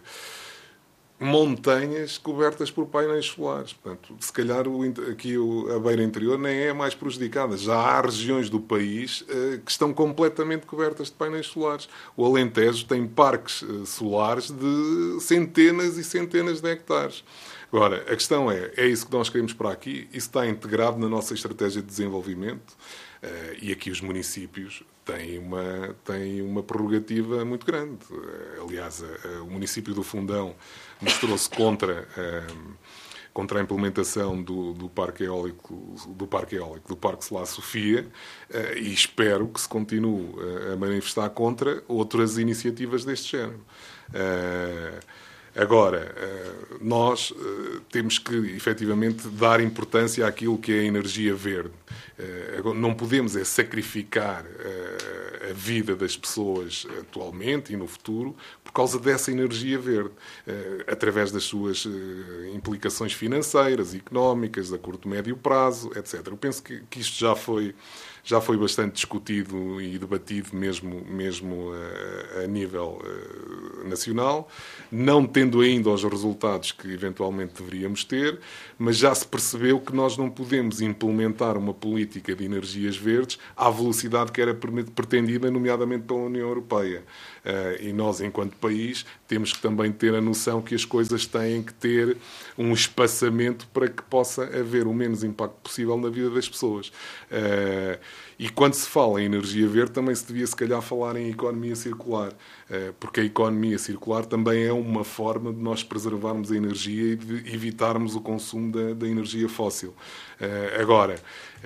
[SPEAKER 5] montanhas cobertas por painéis solares. Portanto, se calhar o, aqui o, a beira interior nem é mais prejudicada. Já há regiões do país uh, que estão completamente cobertas de painéis solares. O Alentejo tem parques uh, solares de centenas e centenas de hectares. Agora, a questão é, é isso que nós queremos para aqui? Isso está integrado na nossa estratégia de desenvolvimento? Uh, e aqui os municípios têm uma, têm uma prerrogativa muito grande. Uh, aliás, uh, uh, o município do Fundão mostrou-se contra, uh, contra a implementação do, do parque eólico, do parque eólico, do Parque Solar Sofia, uh, e espero que se continue uh, a manifestar contra outras iniciativas deste género. Uh, Agora, nós temos que, efetivamente, dar importância àquilo que é a energia verde. Não podemos é sacrificar a vida das pessoas atualmente e no futuro por causa dessa energia verde, através das suas implicações financeiras, económicas, a curto e médio prazo, etcétera. Eu penso que, que isto já foi... já foi bastante discutido e debatido mesmo, mesmo a, a nível uh, nacional, não tendo ainda os resultados que eventualmente deveríamos ter, mas já se percebeu que nós não podemos implementar uma política de energias verdes à velocidade que era pretendida, nomeadamente pela União Europeia. Uh, e nós, enquanto país, temos que também ter a noção que as coisas têm que ter um espaçamento para que possa haver o menos impacto possível na vida das pessoas. Uh, E quando se fala em energia verde, também se devia, se calhar, falar em economia circular, porque a economia circular também é uma forma de nós preservarmos a energia e de evitarmos o consumo da, da energia fóssil. Agora,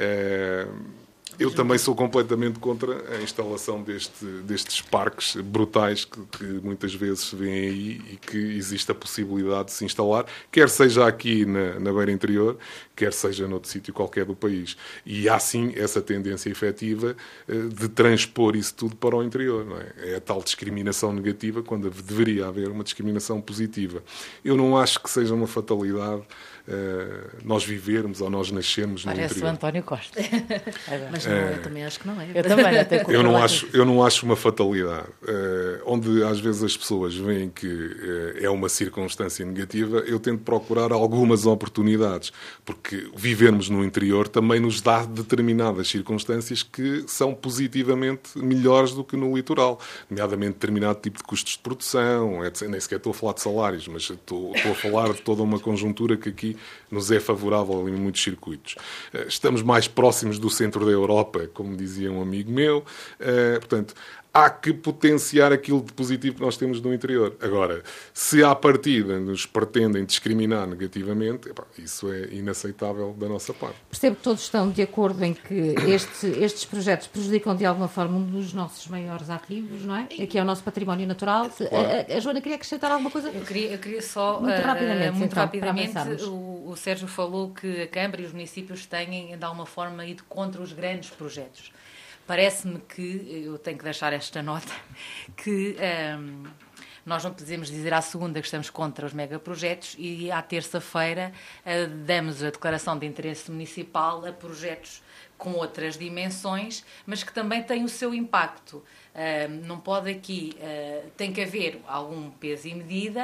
[SPEAKER 5] eu também sou completamente contra a instalação deste, destes parques brutais que, que muitas vezes se vêem aí e que existe a possibilidade de se instalar, quer seja aqui na, na beira interior, quer seja noutro sítio qualquer do país. E há sim essa tendência efetiva de transpor isso tudo para o interior. Não é? É a tal discriminação negativa quando deveria haver uma discriminação positiva. Eu não acho que seja uma fatalidade nós vivermos ou nós nascermos no
[SPEAKER 3] Parece
[SPEAKER 5] interior.
[SPEAKER 3] o António Costa.
[SPEAKER 4] Mas não, eu também acho que não é.
[SPEAKER 3] Eu também não tenho
[SPEAKER 5] Eu não acho, eu não acho uma fatalidade. Uh, onde às vezes as pessoas veem que uh, é uma circunstância negativa, eu tento procurar algumas oportunidades, porque vivermos no interior também nos dá determinadas circunstâncias que são positivamente melhores do que no litoral, nomeadamente determinado tipo de custos de produção, etcétera. Nem sequer estou a falar de salários, mas estou, estou a falar de toda uma conjuntura que aqui nos é favorável em muitos circuitos. Uh, estamos mais próximos do centro da Europa, como dizia um amigo meu. Uh, portanto, há que potenciar aquilo de positivo que nós temos no interior. Agora, se à partida nos pretendem discriminar negativamente, epá, isso é inaceitável da nossa parte.
[SPEAKER 2] Percebo que todos estão de acordo em que este, estes projetos prejudicam de alguma forma um dos nossos maiores ativos, não é? Que é o nosso património natural. Claro. A, a Joana queria acrescentar alguma coisa?
[SPEAKER 3] Eu queria, eu queria só,
[SPEAKER 2] muito rapidamente,
[SPEAKER 3] uh, muito
[SPEAKER 2] então,
[SPEAKER 3] rapidamente o, o Sérgio falou que a Câmara e os municípios têm, de alguma forma, ido contra os grandes projetos. Parece-me que, eu tenho que deixar esta nota, que um, nós não podemos dizer à segunda que estamos contra os megaprojetos e à terça-feira uh, damos a declaração de interesse municipal a projetos com outras dimensões, mas que também têm o seu impacto. Uh, não pode aqui, uh, tem que haver algum peso e medida,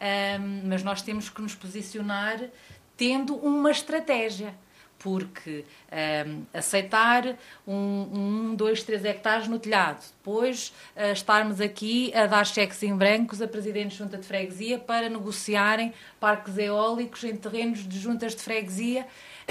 [SPEAKER 3] uh, mas nós temos que nos posicionar tendo uma estratégia. Porque um, aceitar um, um, dois, três hectares no telhado, depois uh, estarmos aqui a dar cheques em brancos a presidentes de junta de freguesia para negociarem parques eólicos em terrenos de juntas de freguesia,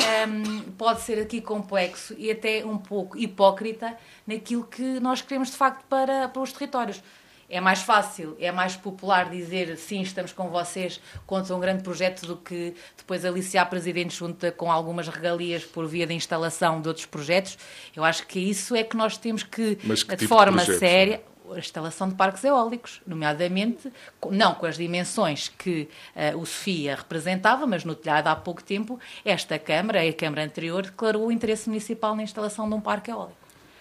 [SPEAKER 3] um, pode ser aqui complexo e até um pouco hipócrita naquilo que nós queremos de facto para, para os territórios. É mais fácil, é mais popular dizer sim, estamos com vocês contra um grande projeto do que depois aliciar presidente junta com algumas regalias por via de instalação de outros projetos. Eu acho que isso é que nós temos que,
[SPEAKER 5] que
[SPEAKER 3] de
[SPEAKER 5] tipo
[SPEAKER 3] forma
[SPEAKER 5] de
[SPEAKER 3] séria, a instalação de parques eólicos, nomeadamente, não com as dimensões que uh, o Sofia representava, mas no telhado há pouco tempo, esta Câmara, a Câmara anterior, declarou o interesse municipal na instalação de um parque eólico.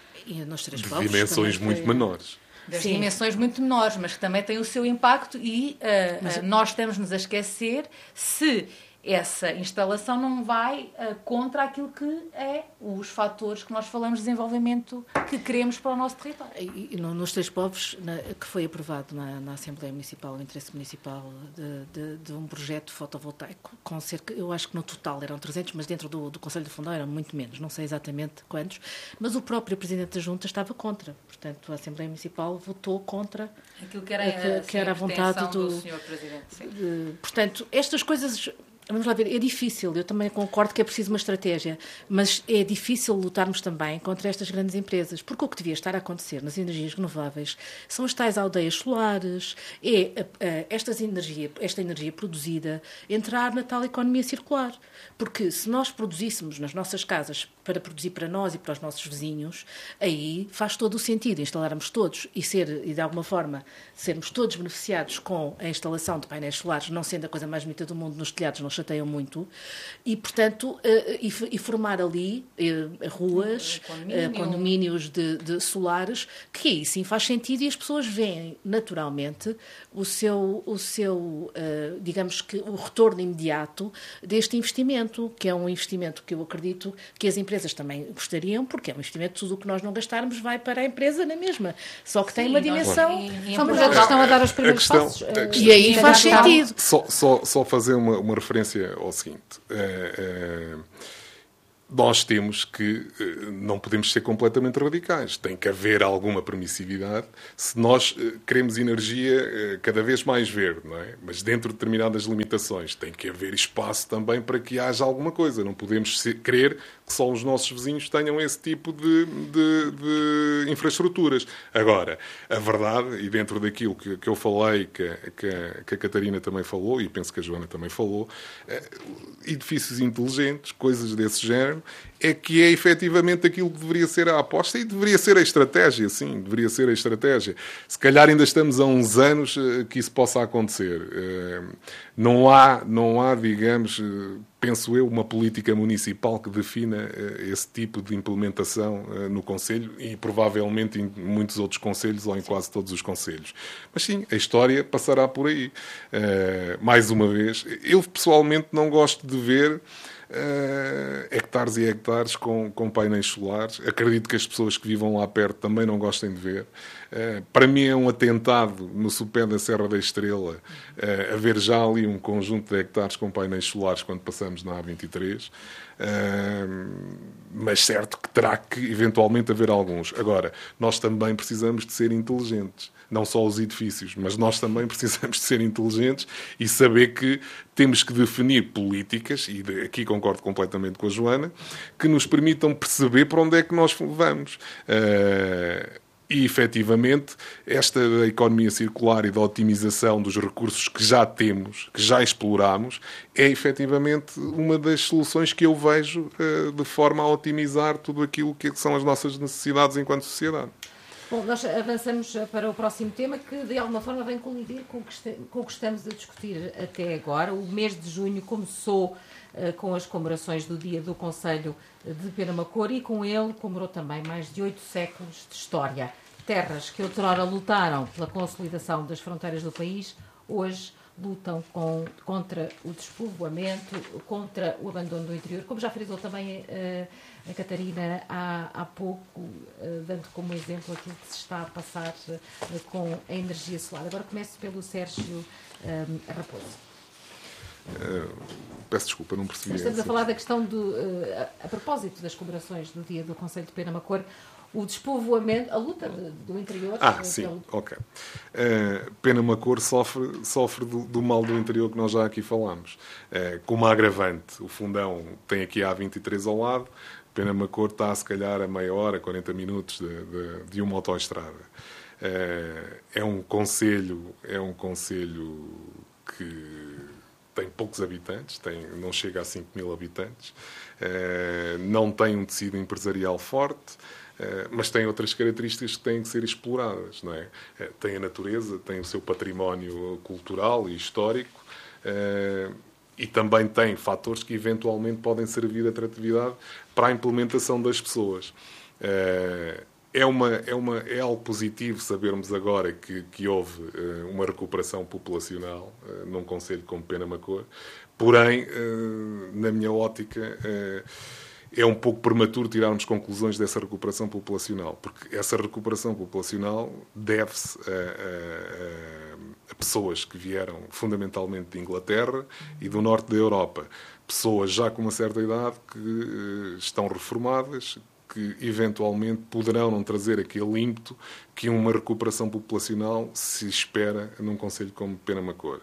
[SPEAKER 4] E nos Três
[SPEAKER 5] De
[SPEAKER 4] Povos
[SPEAKER 5] dimensões
[SPEAKER 4] também
[SPEAKER 5] muito
[SPEAKER 4] foi...
[SPEAKER 5] menores.
[SPEAKER 3] Das
[SPEAKER 4] Sim.
[SPEAKER 3] dimensões muito menores, mas que também têm o seu impacto e uh,
[SPEAKER 4] Mas...
[SPEAKER 3] uh, nós estamos-nos a esquecer se essa instalação não vai uh, contra aquilo que é os fatores que nós falamos de desenvolvimento que queremos para o nosso território.
[SPEAKER 4] E, e no, nos Três Povos, na, que foi aprovado na, na Assembleia Municipal, o interesse municipal de, de, de um projeto fotovoltaico, com cerca, eu acho que no total eram trezentos, mas dentro do, do Conselho de Fundão eram muito menos, não sei exatamente quantos, mas o próprio Presidente da Junta estava contra. Portanto, a Assembleia Municipal votou contra
[SPEAKER 3] aquilo que era,
[SPEAKER 4] a, que, que era a vontade do,
[SPEAKER 3] do senhor Presidente. Sim.
[SPEAKER 4] De, portanto, estas coisas... Vamos lá ver, é difícil, eu também concordo que é preciso uma estratégia, mas é difícil lutarmos também contra estas grandes empresas, porque o que devia estar a acontecer nas energias renováveis são as tais aldeias solares, é a, a, estas energia, esta energia produzida entrar na tal economia circular, porque se nós produzíssemos nas nossas casas para produzir para nós e para os nossos vizinhos, aí faz todo o sentido instalarmos todos e, ser, e de alguma forma sermos todos beneficiados com a instalação de painéis solares, não sendo a coisa mais bonita do mundo nos telhados, não chateiam muito, e, portanto, uh, e, e formar ali uh, ruas,
[SPEAKER 3] condomínio.
[SPEAKER 4] uh, condomínios de, de solares, que aí sim faz sentido e as pessoas veem naturalmente o seu, o seu uh, digamos que o retorno imediato deste investimento, que é um investimento que eu acredito que as empresas também gostariam, porque é um investimento, tudo o que nós não gastarmos vai para a empresa na mesma, só que
[SPEAKER 3] Sim,
[SPEAKER 4] tem uma
[SPEAKER 3] nós-
[SPEAKER 4] dimensão...
[SPEAKER 3] e- e
[SPEAKER 2] São
[SPEAKER 3] em
[SPEAKER 2] projetos que
[SPEAKER 3] Portugal-
[SPEAKER 2] estão a dar os primeiros
[SPEAKER 5] questão-
[SPEAKER 2] passos.
[SPEAKER 5] a
[SPEAKER 2] eh,
[SPEAKER 5] questão-
[SPEAKER 4] E aí
[SPEAKER 2] de
[SPEAKER 4] faz
[SPEAKER 2] adaptar.
[SPEAKER 4] sentido.
[SPEAKER 5] Só, só, só fazer uma, uma referência ao seguinte. É, é, nós temos que... Não podemos ser completamente radicais. Tem que haver alguma permissividade se nós queremos energia cada vez mais verde, não é? Mas dentro de determinadas limitações. Tem que haver espaço também para que haja alguma coisa. Não podemos ser, querer que só os nossos vizinhos tenham esse tipo de, de, de infraestruturas. Agora, a verdade, e dentro daquilo que, que eu falei, que, que, que a Catarina também falou, e penso que a Joana também falou, é, edifícios inteligentes, coisas desse género, ano, é que é efetivamente aquilo que deveria ser a aposta e deveria ser a estratégia, sim, deveria ser a estratégia. Se calhar ainda estamos a uns anos que isso possa acontecer. Não há, não há, digamos, penso eu, uma política municipal que defina esse tipo de implementação no Conselho e provavelmente em muitos outros conselhos ou em quase todos os conselhos. Mas sim, a história passará por aí. Mais uma vez, eu pessoalmente não gosto de ver Uh, hectares e hectares com, com painéis solares. Acredito que as pessoas que vivam lá perto também não gostem de ver. Uh, para mim é um atentado no sopé da Serra da Estrela uh, haver já ali um conjunto de hectares com painéis solares quando passamos na A vinte e três. Uh, mas certo que terá que eventualmente haver alguns. Agora, nós também precisamos de ser inteligentes. Não só os edifícios, mas nós também precisamos de ser inteligentes e saber que temos que definir políticas, e aqui concordo completamente com a Joana, que nos permitam perceber para onde é que nós vamos. Uh, e, efetivamente, esta da economia circular e da otimização dos recursos que já temos, que já exploramos, é, efetivamente, uma das soluções que eu vejo uh, de forma a otimizar tudo aquilo que são as nossas necessidades enquanto sociedade.
[SPEAKER 2] Bom, nós avançamos para o próximo tema, que de alguma forma vem colidir com o que, com o que estamos a discutir até agora. O mês de junho começou uh, com as comemorações do Dia do Concelho de Penamacor e com ele comemorou também mais de oito séculos de história. Terras que outrora lutaram pela consolidação das fronteiras do país, hoje lutam com, contra o despovoamento, contra o abandono do interior, como já frisou também uh, a Catarina há, há pouco, uh, dando como exemplo aquilo que se está a passar uh, com a energia solar. Agora começo pelo Sérgio um, Raposo.
[SPEAKER 5] Uh, peço desculpa, não percebi.
[SPEAKER 2] Estamos a falar da questão do, uh, a, a propósito das comemorações do Dia do Concelho de Penamacor, o despovoamento, a luta de, do interior.
[SPEAKER 5] Ah, sim, pelo... ok. Uh, Penamacor sofre, sofre do, do mal do interior que nós já aqui falámos. Uh, com uma agravante, o Fundão tem aqui a A vinte e três ao lado, Penamacor está, se calhar, a meia hora, quarenta minutos de, de, de uma autoestrada. Uh, é um concelho, é um concelho que tem poucos habitantes, tem, não chega a cinco mil habitantes, uh, não tem um tecido empresarial forte, uh, mas tem outras características que têm que ser exploradas, não é? Uh, tem a natureza, tem o seu património cultural e histórico, uh, e também tem fatores que eventualmente podem servir de atratividade para a implementação das pessoas. Uh, É, uma, é, uma, é algo positivo sabermos agora que, que houve uh, uma recuperação populacional uh, num concelho como Penamacor, porém, uh, na minha ótica, uh, é um pouco prematuro tirarmos conclusões dessa recuperação populacional, porque essa recuperação populacional deve-se a, a, a pessoas que vieram fundamentalmente de Inglaterra e do norte da Europa, pessoas já com uma certa idade que uh, estão reformadas, que eventualmente poderão não trazer aquele ímpeto que uma recuperação populacional se espera num concelho como Penamacor.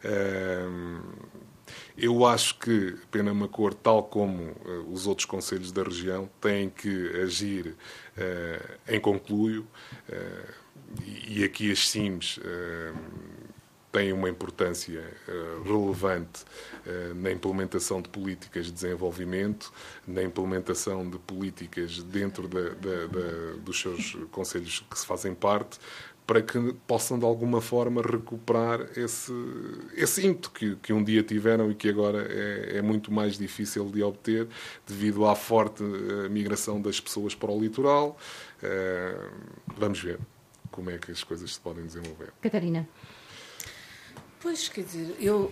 [SPEAKER 5] Eu acho que Penamacor, tal como os outros concelhos da região, têm que agir em concluio, e aqui as C I Ms têm uma importância uh, relevante uh, na implementação de políticas de desenvolvimento, na implementação de políticas dentro da, da, da, dos seus concelhos que se fazem parte, para que possam, de alguma forma, recuperar esse, esse ímpeto que, que um dia tiveram e que agora é, é muito mais difícil de obter devido à forte uh, migração das pessoas para o litoral. Uh, vamos ver como é que as coisas se podem desenvolver.
[SPEAKER 2] Catarina.
[SPEAKER 4] Pois, quer dizer, eu...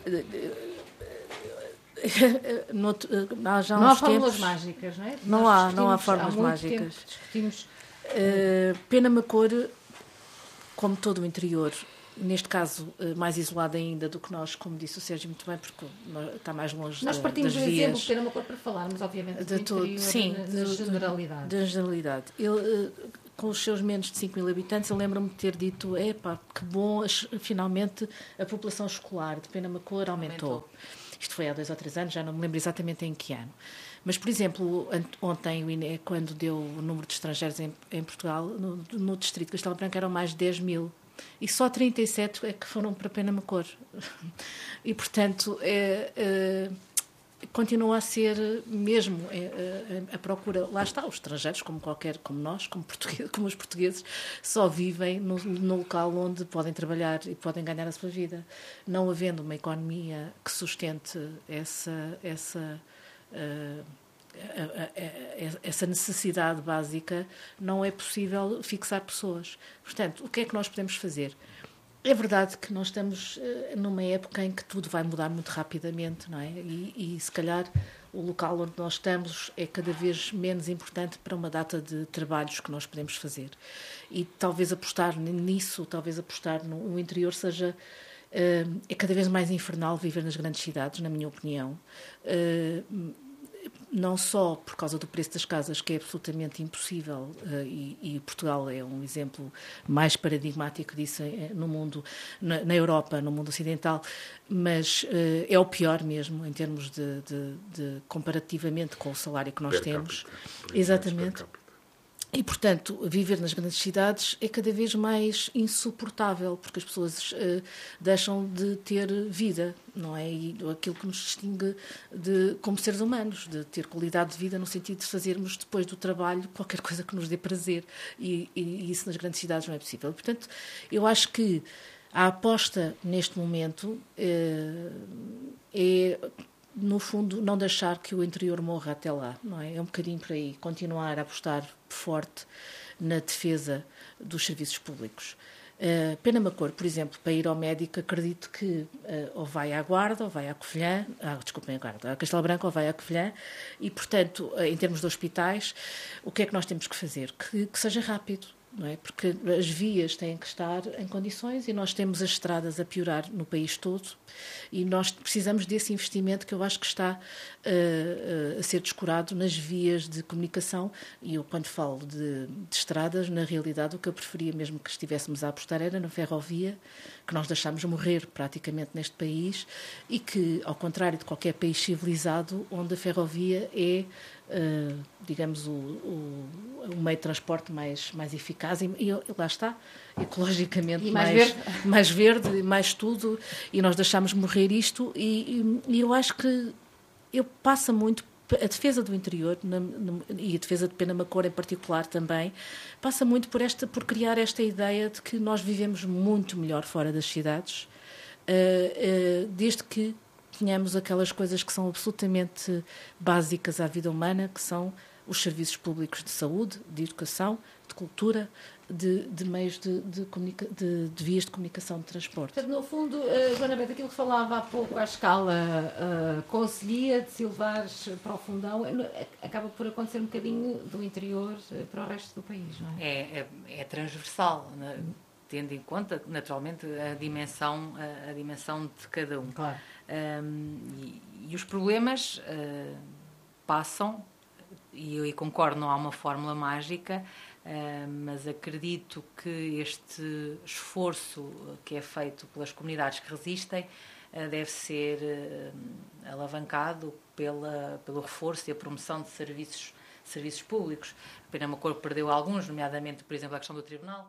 [SPEAKER 4] no, há já
[SPEAKER 2] não há
[SPEAKER 4] uns
[SPEAKER 2] fórmulas
[SPEAKER 4] tempos,
[SPEAKER 2] mágicas, não é?
[SPEAKER 4] Não há, não há fórmulas
[SPEAKER 2] há muito
[SPEAKER 4] mágicas.
[SPEAKER 2] Tempo discutimos...
[SPEAKER 4] Uh, Penamacor, como todo o interior, neste caso mais isolado ainda do que nós, como disse o Sérgio muito bem, porque está mais longe
[SPEAKER 2] nós
[SPEAKER 4] da,
[SPEAKER 2] partimos
[SPEAKER 4] das
[SPEAKER 2] do
[SPEAKER 4] vias.
[SPEAKER 2] exemplo de Penamacor para falarmos, obviamente, do
[SPEAKER 4] de
[SPEAKER 2] interior,
[SPEAKER 4] todo, sim,
[SPEAKER 2] na, na
[SPEAKER 4] de,
[SPEAKER 2] generalidade.
[SPEAKER 4] Da generalidade. Ele, com os seus menos de cinco mil habitantes, eu lembro-me de ter dito, epá, que bom, finalmente a população escolar de Penamacor aumentou. aumentou. Isto foi há dois ou três anos, já não me lembro exatamente em que ano. Mas, por exemplo, ontem o I N E, quando deu o número de estrangeiros em, em Portugal, no, no distrito de Castelo Branco eram mais de dez mil. E só trinta e sete é que foram para Penamacor. E, portanto, é, é, continua a ser mesmo a, a, a procura. Lá está, os estrangeiros, como qualquer, como nós, como, português, como os portugueses, só vivem no, no local onde podem trabalhar e podem ganhar a sua vida. Não havendo uma economia que sustente essa, essa, uh, a, a, a, essa necessidade básica, não é possível fixar pessoas. Portanto, o que é que nós podemos fazer? É verdade que nós estamos uh, numa época em que tudo vai mudar muito rapidamente, não é? E, e, se calhar, o local onde nós estamos é cada vez menos importante para uma data de trabalhos que nós podemos fazer. E talvez apostar nisso, talvez apostar no, no interior seja... Uh, é cada vez mais infernal viver nas grandes cidades, na minha opinião. Uh, não só por causa do preço das casas, que é absolutamente impossível, uh, e, e Portugal é um exemplo mais paradigmático disso no mundo, na, na Europa, no mundo ocidental, mas uh, é o pior mesmo, em termos de, de, de comparativamente com o salário que nós
[SPEAKER 5] per
[SPEAKER 4] temos.
[SPEAKER 5] Capita,
[SPEAKER 4] exatamente. E, portanto, viver nas grandes cidades é cada vez mais insuportável, porque as pessoas uh, deixam de ter vida, não é? E aquilo que nos distingue de, como seres humanos, de ter qualidade de vida no sentido de fazermos, depois do trabalho, qualquer coisa que nos dê prazer. E, e, e isso nas grandes cidades não é possível. Portanto, eu acho que a aposta, neste momento, uh, é... no fundo, não deixar que o interior morra até lá, não é? É um bocadinho por aí, continuar a apostar forte na defesa dos serviços públicos. Uh, Penamacor, por exemplo, para ir ao médico, acredito que uh, ou vai à Guarda, ou vai à Covilhã, ah, desculpem, à Guarda, à Castelo Branco, ou vai à Covilhã, e, portanto, uh, em termos de hospitais, o que é que nós temos que fazer? Que, que seja rápido. Não é? Porque as vias têm que estar em condições e nós temos as estradas a piorar no país todo e nós precisamos desse investimento que eu acho que está uh, uh, a ser descurado nas vias de comunicação. E eu, quando falo de, de estradas, na realidade o que eu preferia mesmo que estivéssemos a apostar era na ferrovia, que nós deixámos morrer praticamente neste país e que, ao contrário de qualquer país civilizado, onde a ferrovia é, uh, digamos, o, o, o meio de transporte mais, mais eficaz e, e lá está, ecologicamente
[SPEAKER 2] e mais,
[SPEAKER 4] mais,
[SPEAKER 2] verde.
[SPEAKER 4] mais verde, mais tudo, e nós deixámos morrer isto e, e, e eu acho que eu passa muito a defesa do interior na, na, e a defesa de Penamacor em particular também passa muito por, esta, por criar esta ideia de que nós vivemos muito melhor fora das cidades, uh, uh, desde que tenhamos aquelas coisas que são absolutamente básicas à vida humana, que são os serviços públicos de saúde, de educação, de cultura, de, de meios de, de, comunica- de, de vias de comunicação de transporte.
[SPEAKER 2] Portanto, no fundo, uh, Joana Bento, aquilo que falava há pouco à escala uh, Conselhia de Silvares para o Fundão, acaba por acontecer um bocadinho do interior uh, para o resto do país, não é?
[SPEAKER 3] É, é, é transversal, né? Tendo em conta, naturalmente, a dimensão, a, a dimensão de cada um.
[SPEAKER 2] Claro.
[SPEAKER 3] Um, e, e os problemas uh, passam, e eu e concordo, não há uma fórmula mágica, uh, mas acredito que este esforço que é feito pelas comunidades que resistem uh, deve ser uh, alavancado pela, pelo reforço e a promoção de serviços, serviços públicos. Penamacor perdeu alguns, nomeadamente, por exemplo, a questão do tribunal,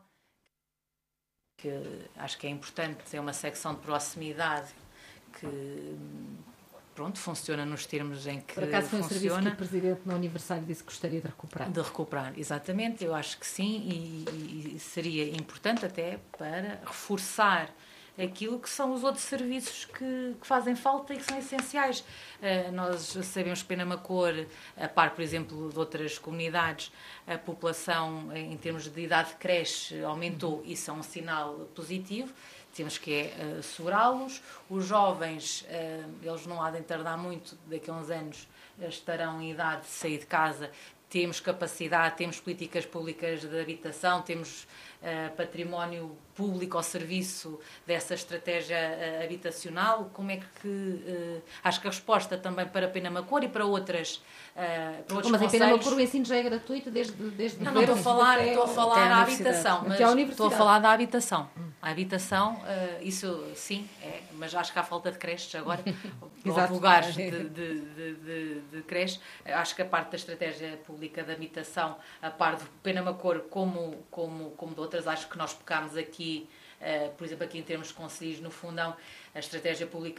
[SPEAKER 3] que acho que é importante, é uma secção de proximidade que, pronto, funciona nos termos em que
[SPEAKER 2] Por acaso foi um
[SPEAKER 3] funciona.
[SPEAKER 2] serviço que o Presidente no aniversário disse que gostaria de recuperar.
[SPEAKER 3] De recuperar, exatamente, eu acho que sim, e, e seria importante até para reforçar aquilo que são os outros serviços que, que fazem falta e que são essenciais. Uh, nós sabemos que Penamacor, a par, por exemplo, de outras comunidades, a população, em termos de idade de creche, aumentou. Isso é um sinal positivo. Temos que é, uh, segurá-los. Os jovens, uh, eles não há de tardar muito, daqui a uns anos uh, estarão em idade de sair de casa. Temos capacidade, temos políticas públicas de habitação, temos uh, património público ao serviço dessa estratégia uh, habitacional. Como é que... Uh, acho que a resposta também para Penamacor e para outras... Uh, para outros
[SPEAKER 2] mas em
[SPEAKER 3] concelhos...
[SPEAKER 2] Penamacor o ensino já é gratuito desde... desde
[SPEAKER 3] Não, não estou a falar,
[SPEAKER 2] até,
[SPEAKER 3] estou a falar da habitação, mas estou a falar da habitação. A habitação, uh, isso sim, é, mas acho que há falta de creches agora, ou lugares de, de, de, de, de creche. Acho que a parte da estratégia pública de habitação, a par do Penamacor como, como, como de outras, acho que nós pecámos aqui, uh, por exemplo, aqui em termos de conselhos no Fundão, a estratégia pública